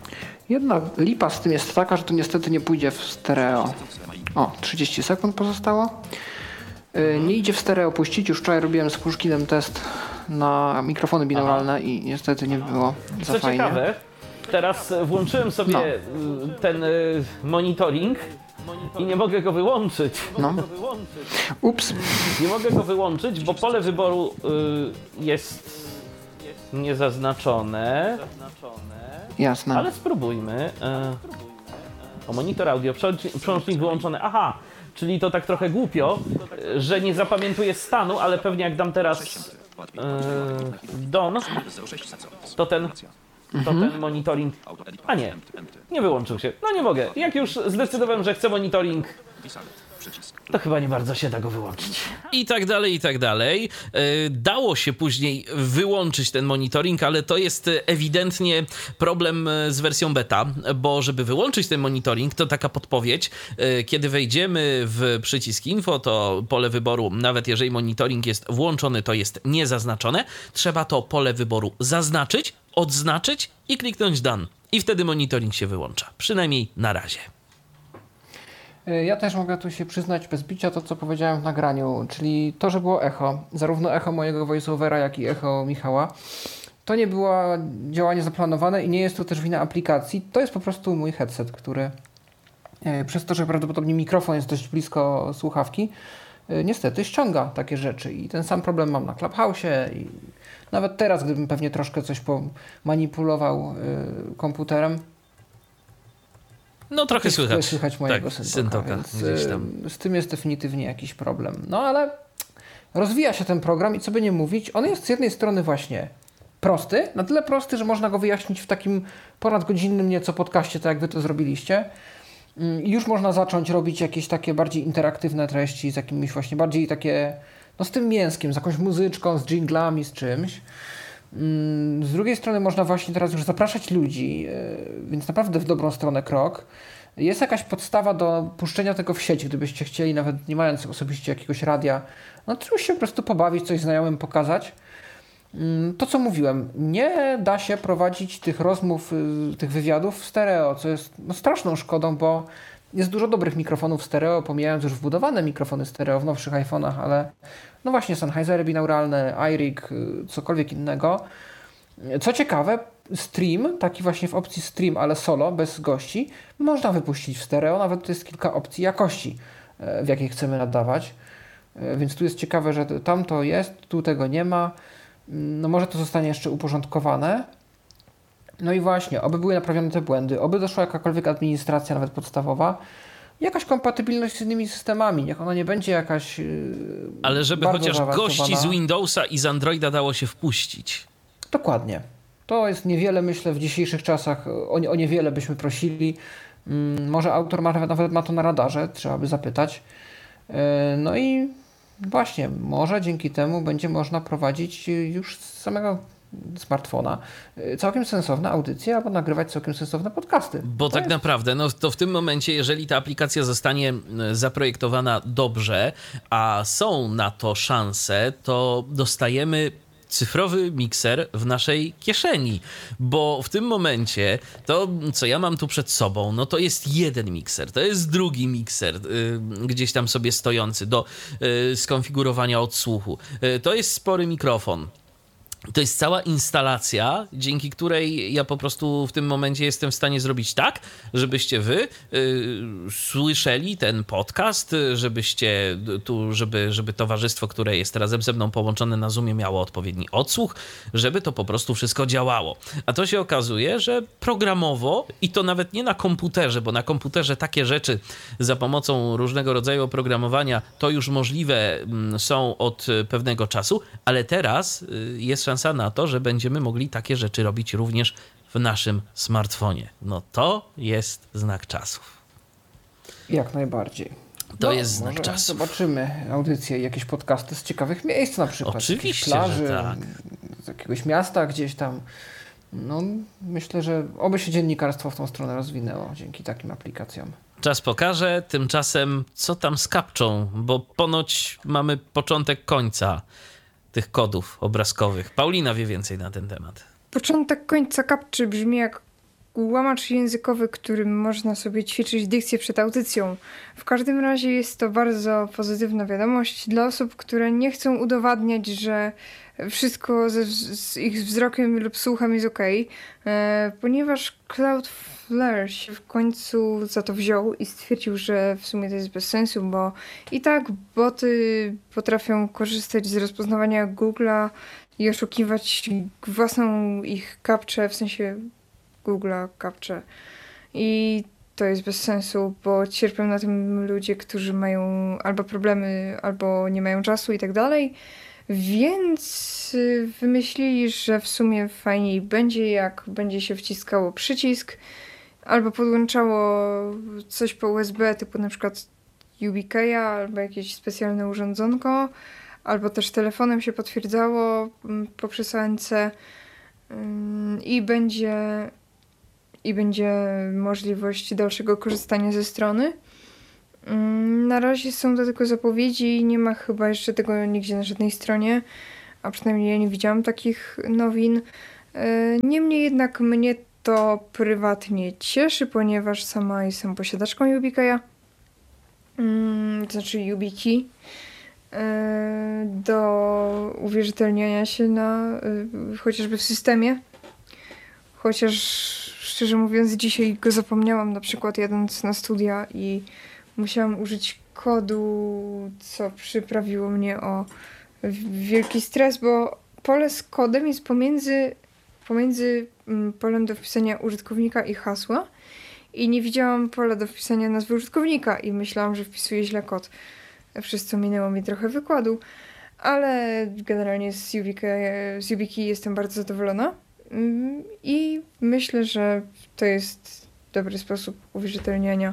[SPEAKER 4] Jedna lipa z tym jest taka, że to niestety nie pójdzie w stereo. O, 30 sekund pozostało. Nie idzie w stereo puścić. Już wczoraj robiłem z Puszkinem test na mikrofony binauralne i niestety nie było za
[SPEAKER 2] Co
[SPEAKER 4] fajnie.
[SPEAKER 2] ciekawe, teraz włączyłem sobie ten monitoring i nie mogę go wyłączyć.
[SPEAKER 4] No. Ups.
[SPEAKER 2] Nie mogę go wyłączyć, bo pole wyboru jest niezaznaczone.
[SPEAKER 4] Jasne.
[SPEAKER 2] Ale spróbujmy. O, monitor audio, przełącznik wyłączony. Aha, czyli to tak trochę głupio, że nie zapamiętuję stanu, ale pewnie jak dam teraz DON, to ten monitoring... A nie wyłączył się. No nie mogę. Jak już zdecydowałem, że chcę monitoring, to chyba nie bardzo się da go wyłączyć. I tak dalej, i tak dalej. Dało się później wyłączyć ten monitoring, ale to jest ewidentnie problem z wersją beta, bo żeby wyłączyć ten monitoring, to taka podpowiedź, kiedy wejdziemy w przycisk info, to pole wyboru, nawet jeżeli monitoring jest włączony, to jest niezaznaczone. Trzeba to pole wyboru zaznaczyć, odznaczyć i kliknąć done. I wtedy monitoring się wyłącza. Przynajmniej na razie.
[SPEAKER 4] Ja też mogę tu się przyznać bez bicia to, co powiedziałem w nagraniu, czyli to, że było echo, zarówno echo mojego voiceovera, jak i echo Michała, to nie było działanie zaplanowane i nie jest to też wina aplikacji, to jest po prostu mój headset, który przez to, że prawdopodobnie mikrofon jest dość blisko słuchawki, niestety ściąga takie rzeczy i ten sam problem mam na Clubhouse'ie i nawet teraz, gdybym pewnie troszkę coś manipulował komputerem,
[SPEAKER 2] no trochę
[SPEAKER 4] słychać mojego syntoka,
[SPEAKER 2] gdzieś tam.
[SPEAKER 4] Z tym jest definitywnie jakiś problem. No ale rozwija się ten program i co by nie mówić, on jest z jednej strony właśnie prosty, na tyle prosty, że można go wyjaśnić w takim ponadgodzinnym nieco podcaście, tak jak wy to zrobiliście. I już można zacząć robić jakieś takie bardziej interaktywne treści z jakimiś właśnie bardziej takie, no z tym mięskiem, z jakąś muzyczką, z dżinglami, z czymś. Z drugiej strony można właśnie teraz już zapraszać ludzi, więc naprawdę w dobrą stronę krok. Jest jakaś podstawa do puszczenia tego w sieć, gdybyście chcieli, nawet nie mając osobiście jakiegoś radia, no to się po prostu pobawić, coś znajomym pokazać. To co mówiłem, nie da się prowadzić tych rozmów, tych wywiadów w stereo, co jest straszną szkodą, bo jest dużo dobrych mikrofonów stereo, pomijając już wbudowane mikrofony stereo w nowszych iPhone'ach, ale no właśnie Sennheisery binauralne, iRig, cokolwiek innego. Co ciekawe, stream, taki właśnie w opcji stream, ale solo, bez gości, można wypuścić w stereo, nawet to jest kilka opcji jakości, w jakiej chcemy nadawać. Więc tu jest ciekawe, że tam to jest, tu tego nie ma. No może to zostanie jeszcze uporządkowane. No i właśnie, oby były naprawione te błędy, oby doszła jakakolwiek administracja, nawet podstawowa, jakaś kompatybilność z innymi systemami, niech ona nie będzie jakaś
[SPEAKER 2] ale żeby chociaż gości z Windowsa i z Androida dało się wpuścić.
[SPEAKER 4] Dokładnie. To jest niewiele, myślę, w dzisiejszych czasach, o niewiele byśmy prosili. Może autor nawet ma to na radarze, trzeba by zapytać. No i właśnie, może dzięki temu będzie można prowadzić już z samego smartfona całkiem sensowne audycje albo nagrywać całkiem sensowne podcasty.
[SPEAKER 2] Bo tak naprawdę, no to w tym momencie, jeżeli ta aplikacja zostanie zaprojektowana dobrze, a są na to szanse, to dostajemy cyfrowy mikser w naszej kieszeni, bo w tym momencie to, co ja mam tu przed sobą, no to jest jeden mikser, to jest drugi mikser gdzieś tam sobie stojący do skonfigurowania odsłuchu. To jest spory mikrofon. To jest cała instalacja, dzięki której ja po prostu w tym momencie jestem w stanie zrobić tak, żebyście wy słyszeli ten podcast, żebyście tu, żeby towarzystwo, które jest razem ze mną połączone na Zoomie, miało odpowiedni odsłuch, żeby to po prostu wszystko działało. A to się okazuje, że programowo, i to nawet nie na komputerze, bo na komputerze takie rzeczy za pomocą różnego rodzaju oprogramowania to już możliwe są od pewnego czasu, ale teraz jest szansa na to, że będziemy mogli takie rzeczy robić również w naszym smartfonie. No to jest znak czasów.
[SPEAKER 4] Jak najbardziej.
[SPEAKER 2] To jest znak czasów.
[SPEAKER 4] Zobaczymy audycje i jakieś podcasty z ciekawych miejsc na przykład.
[SPEAKER 2] Oczywiście,
[SPEAKER 4] z plaży,
[SPEAKER 2] że tak.
[SPEAKER 4] Z jakiegoś miasta gdzieś tam. No myślę, że oby się dziennikarstwo w tą stronę rozwinęło dzięki takim aplikacjom.
[SPEAKER 2] Czas pokaże, tymczasem co tam z kapczą, bo ponoć mamy początek końca tych kodów obrazkowych. Paulina wie więcej na ten temat.
[SPEAKER 5] Początek końca kapczy brzmi jak łamacz językowy, którym można sobie ćwiczyć dykcję przed audycją. W każdym razie jest to bardzo pozytywna wiadomość dla osób, które nie chcą udowadniać, że wszystko z ich wzrokiem lub słuchem jest okej, ponieważ Cloudflare się w końcu za to wziął i stwierdził, że w sumie to jest bez sensu, bo i tak boty potrafią korzystać z rozpoznawania Google'a i oszukiwać własną ich captchę, w sensie Google'a captchę. I to jest bez sensu, bo cierpią na tym ludzie, którzy mają albo problemy, albo nie mają czasu i tak dalej. Więc wymyślili, że w sumie fajniej będzie, jak będzie się wciskało przycisk albo podłączało coś po USB, typu na przykład YubiKeya albo jakieś specjalne urządzonko, albo też telefonem się potwierdzało poprzez ANC i będzie możliwość dalszego korzystania ze strony. Na razie są to tylko zapowiedzi, nie ma chyba jeszcze tego nigdzie na żadnej stronie, a przynajmniej ja nie widziałam takich nowin. Niemniej jednak mnie to prywatnie cieszy, ponieważ sama jestem posiadaczką YubiKeya, to znaczy YubiKey, do uwierzytelniania się chociażby w systemie. Chociaż szczerze mówiąc dzisiaj go zapomniałam, na przykład jadąc na studia i musiałam użyć kodu, co przyprawiło mnie o wielki stres, bo pole z kodem jest pomiędzy polem do wpisania użytkownika i hasła i nie widziałam pola do wpisania nazwy użytkownika i myślałam, że wpisuję źle kod, przez co minęło mi trochę wykładu, ale generalnie z YubiKey jestem bardzo zadowolona i myślę, że to jest dobry sposób uwierzytelniania.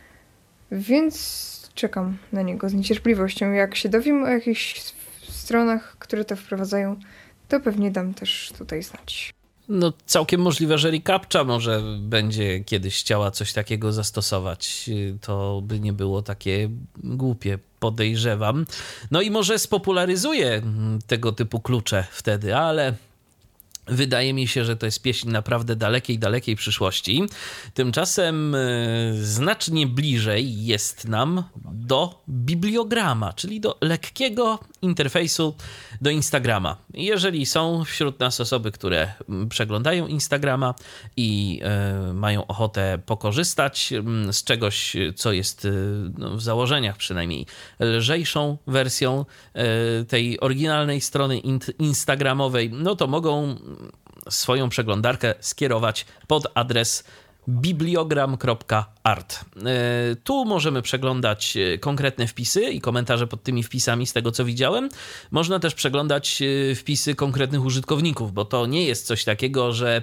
[SPEAKER 5] Więc czekam na niego z niecierpliwością. Jak się dowiem o jakichś stronach, które to wprowadzają, to pewnie dam też tutaj znać.
[SPEAKER 2] No całkiem możliwe, że reCAPTCHA może będzie kiedyś chciała coś takiego zastosować. To by nie było takie głupie, podejrzewam. No i może spopularyzuje tego typu klucze wtedy, ale wydaje mi się, że to jest pieśń naprawdę dalekiej przyszłości. Tymczasem znacznie bliżej jest nam do bibliograma, czyli do lekkiego interfejsu do Instagrama. Jeżeli są wśród nas osoby, które przeglądają Instagrama i mają ochotę pokorzystać z czegoś, co jest w założeniach przynajmniej lżejszą wersją tej oryginalnej strony instagramowej, no to mogą swoją przeglądarkę skierować pod adres bibliogram.art. Tu możemy przeglądać konkretne wpisy i komentarze pod tymi wpisami, z tego co widziałem. Można też przeglądać wpisy konkretnych użytkowników, bo to nie jest coś takiego, że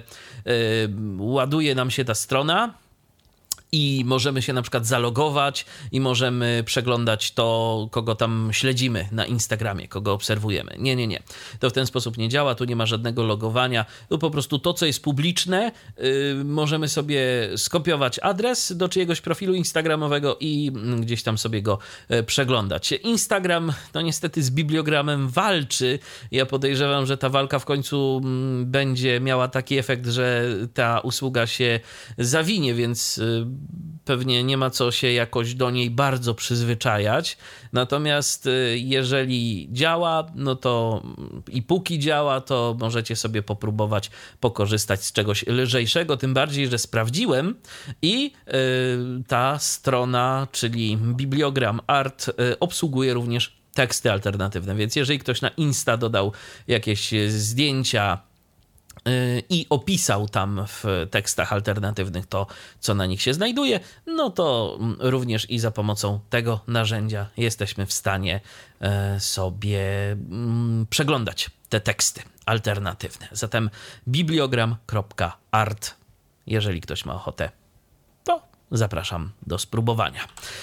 [SPEAKER 2] ładuje nam się ta strona i możemy się na przykład zalogować i możemy przeglądać to, kogo tam śledzimy na Instagramie, kogo obserwujemy. Nie. To w ten sposób nie działa, tu nie ma żadnego logowania. Tu po prostu to, co jest publiczne, możemy sobie skopiować adres do czyjegoś profilu instagramowego i gdzieś tam sobie go przeglądać. Instagram, no niestety z bibliogramem walczy. Ja podejrzewam, że ta walka w końcu będzie miała taki efekt, że ta usługa się zawinie, więc pewnie nie ma co się jakoś do niej bardzo przyzwyczajać. Natomiast jeżeli działa, no to i póki działa, to możecie sobie popróbować pokorzystać z czegoś lżejszego, tym bardziej, że sprawdziłem i ta strona, czyli Bibliogram Art, obsługuje również teksty alternatywne, więc jeżeli ktoś na Insta dodał jakieś zdjęcia i opisał tam w tekstach alternatywnych to, co na nich się znajduje, no to również i za pomocą tego narzędzia jesteśmy w stanie sobie przeglądać te teksty alternatywne. Zatem bibliogram.art. Jeżeli ktoś ma ochotę, to zapraszam do spróbowania.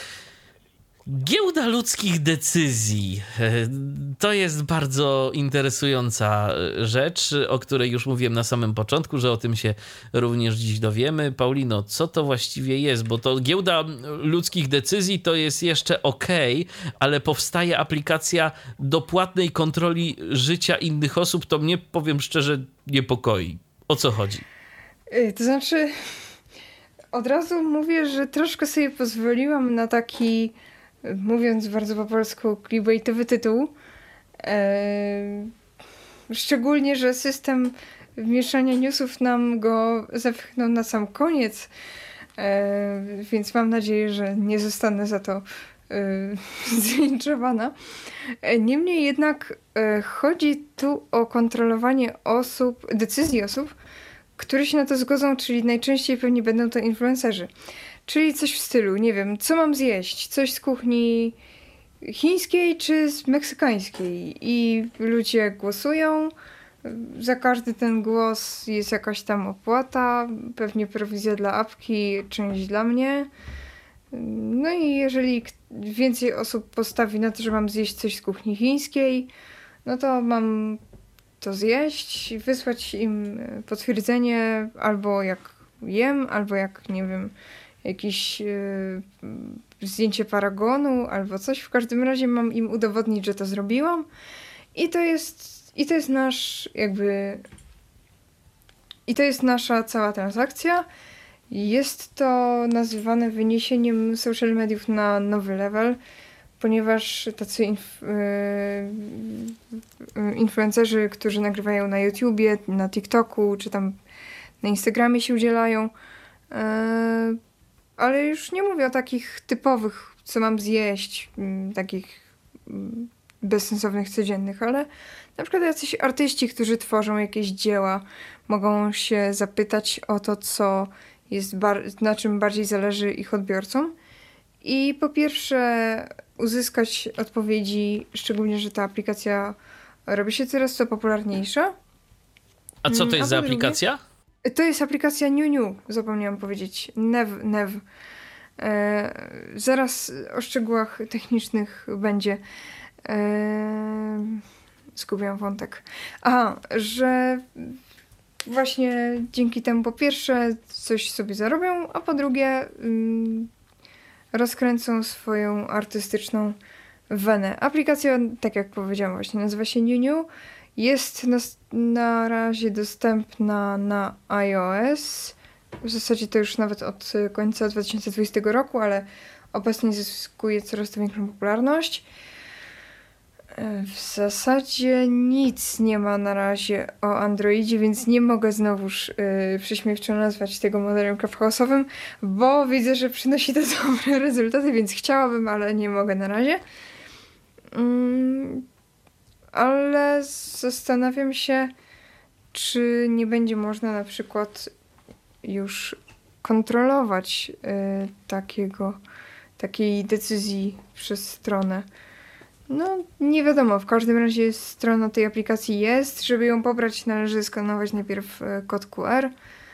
[SPEAKER 2] Giełda ludzkich decyzji. To jest bardzo interesująca rzecz, o której już mówiłem na samym początku, że o tym się również dziś dowiemy. Paulino, co to właściwie jest? Bo to giełda ludzkich decyzji to jest jeszcze okej, ale powstaje aplikacja do płatnej kontroli życia innych osób. To mnie, powiem szczerze, niepokoi. O co chodzi?
[SPEAKER 5] To znaczy, od razu mówię, że troszkę sobie pozwoliłam na taki, mówiąc bardzo po polsku, clickbaitowy tytuł. Szczególnie, że system mieszania newsów nam go zepchnął na sam koniec, więc mam nadzieję, że nie zostanę za to zlinczowana. Niemniej jednak chodzi tu o kontrolowanie decyzji osób, które się na to zgodzą, czyli najczęściej pewnie będą to influencerzy. Czyli coś w stylu, nie wiem, co mam zjeść? Coś z kuchni chińskiej czy z meksykańskiej? I ludzie głosują. Za każdy ten głos jest jakaś tam opłata, pewnie prowizja dla apki, część dla mnie. No i jeżeli więcej osób postawi na to, że mam zjeść coś z kuchni chińskiej, no to mam to zjeść, wysłać im potwierdzenie, albo jak jem, albo jak, nie wiem, jakieś zdjęcie paragonu, albo coś. W każdym razie mam im udowodnić, że to zrobiłam. I to jest nasz jakby... I to jest nasza cała transakcja. Jest to nazywane wyniesieniem social mediów na nowy level, ponieważ tacy influencerzy, którzy nagrywają na YouTubie, na TikToku, czy tam na Instagramie się udzielają, ale już nie mówię o takich typowych, co mam zjeść, takich bezsensownych, codziennych, ale na przykład jacyś artyści, którzy tworzą jakieś dzieła, mogą się zapytać o to, co jest na czym bardziej zależy ich odbiorcom. I po pierwsze uzyskać odpowiedzi, szczególnie, że ta aplikacja robi się coraz to popularniejsza.
[SPEAKER 2] A co to jest za aplikacja?
[SPEAKER 5] To jest aplikacja New, zapomniałam powiedzieć. Nev. Zaraz o szczegółach technicznych będzie. Zgubiłam wątek. Aha, że właśnie dzięki temu po pierwsze coś sobie zarobią, a po drugie rozkręcą swoją artystyczną wenę. Aplikacja, tak jak powiedziałam właśnie, nazywa się New. Jest na razie dostępna na iOS. W zasadzie to już nawet od końca 2020 roku, ale obecnie zyskuje coraz to większą popularność. W zasadzie nic nie ma na razie o Androidzie, więc nie mogę znowuż prześmiewczo nazwać tego modelem clubhouse'owym, bo widzę, że przynosi to dobre rezultaty, więc chciałabym, ale nie mogę na razie. Ale zastanawiam się, czy nie będzie można na przykład już kontrolować takiej decyzji przez stronę. No, nie wiadomo. W każdym razie strona tej aplikacji jest. Żeby ją pobrać, należy skanować najpierw kod QR.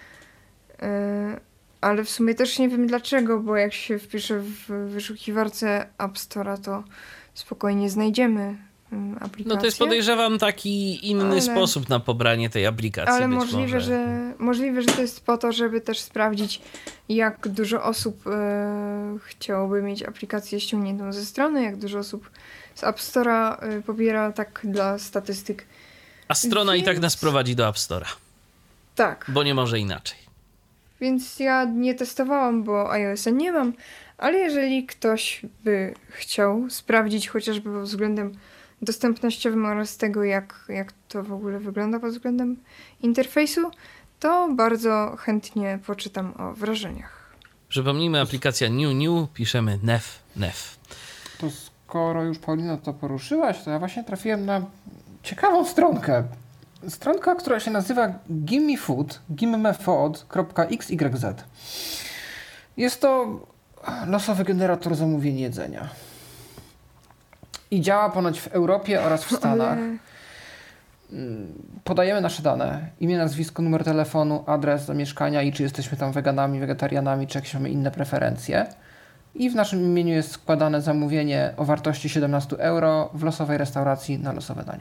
[SPEAKER 5] Ale w sumie też nie wiem dlaczego, bo jak się wpisze w wyszukiwarce App Store'a, to spokojnie znajdziemy aplikację.
[SPEAKER 2] No to jest, podejrzewam, taki inny sposób na pobranie tej aplikacji.
[SPEAKER 5] Ale możliwe, że to jest po to, żeby też sprawdzić, jak dużo osób chciałoby mieć aplikację ściągniętą ze strony, jak dużo osób z App Store'a pobiera, tak dla statystyk.
[SPEAKER 2] A strona i tak nas prowadzi do App Store'a.
[SPEAKER 5] Tak.
[SPEAKER 2] Bo nie może inaczej.
[SPEAKER 5] Więc ja nie testowałam, bo iOS-a nie mam, ale jeżeli ktoś by chciał sprawdzić chociażby pod względem dostępnościowym oraz tego, jak to w ogóle wygląda pod względem interfejsu, to bardzo chętnie poczytam o wrażeniach.
[SPEAKER 2] Przypomnijmy, aplikacja New, piszemy Nev.
[SPEAKER 4] To skoro już Paulina to poruszyłaś, to ja właśnie trafiłem na ciekawą stronkę. Stronka, która się nazywa gimmefod.xyz. Jest to losowy generator zamówień jedzenia. I działa ponoć w Europie oraz w Stanach. Podajemy nasze dane, imię, nazwisko, numer telefonu, adres zamieszkania i czy jesteśmy tam weganami, wegetarianami, czy jakieś mamy inne preferencje. I w naszym imieniu jest składane zamówienie o wartości 17 euro w losowej restauracji na losowe danie.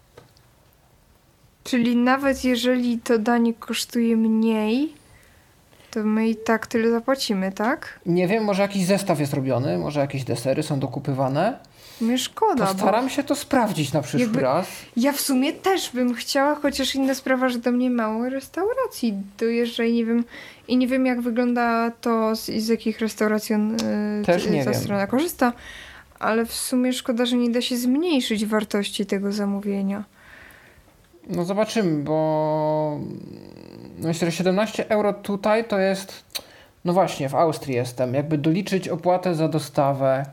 [SPEAKER 5] Czyli nawet jeżeli to danie kosztuje mniej, to my i tak tyle zapłacimy, tak?
[SPEAKER 4] Nie wiem, może jakiś zestaw jest robiony, może jakieś desery są dokupywane.
[SPEAKER 5] sumie szkoda,
[SPEAKER 4] Postaram się to sprawdzić na przyszły raz.
[SPEAKER 5] Ja w sumie też bym chciała, chociaż inna sprawa, że do mnie mało restauracji dojeżdża i nie wiem jak wygląda to, z jakich restauracji ta strona korzysta, ale w sumie szkoda, że nie da się zmniejszyć wartości tego zamówienia.
[SPEAKER 4] No zobaczymy, bo myślę, że 17 euro tutaj to jest, no właśnie, w Austrii jestem, jakby doliczyć opłatę za dostawę.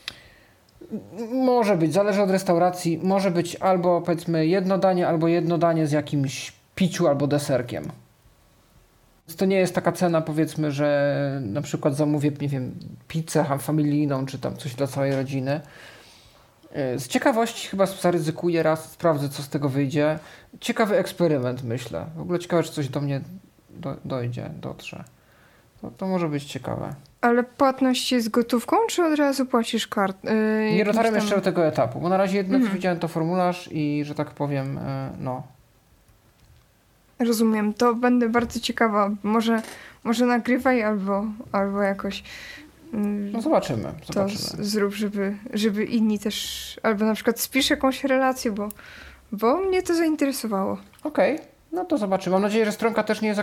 [SPEAKER 4] Może być, zależy od restauracji, może być albo powiedzmy jedno danie z jakimś piciu albo deserkiem. To nie jest taka cena, powiedzmy, że na przykład zamówię, nie wiem, pizzę familijną, czy tam coś dla całej rodziny. Z ciekawości chyba zaryzykuję raz, sprawdzę co z tego wyjdzie. Ciekawy eksperyment, myślę. W ogóle ciekawe, czy coś do mnie dotrze. To może być ciekawe.
[SPEAKER 5] Ale płatność jest gotówką, czy od razu płacisz kartą?
[SPEAKER 4] Nie dotarłem jeszcze do tego etapu, bo na razie jedno co widziałem to formularz i, że tak powiem, no.
[SPEAKER 5] Rozumiem, to będę bardzo ciekawa. Może nagrywaj albo jakoś...
[SPEAKER 4] No zobaczymy.
[SPEAKER 5] To zrób, żeby inni też... Albo na przykład spisz jakąś relację, bo mnie to zainteresowało.
[SPEAKER 4] Okej, no to zobaczymy. Mam nadzieję, że stronka też nie jest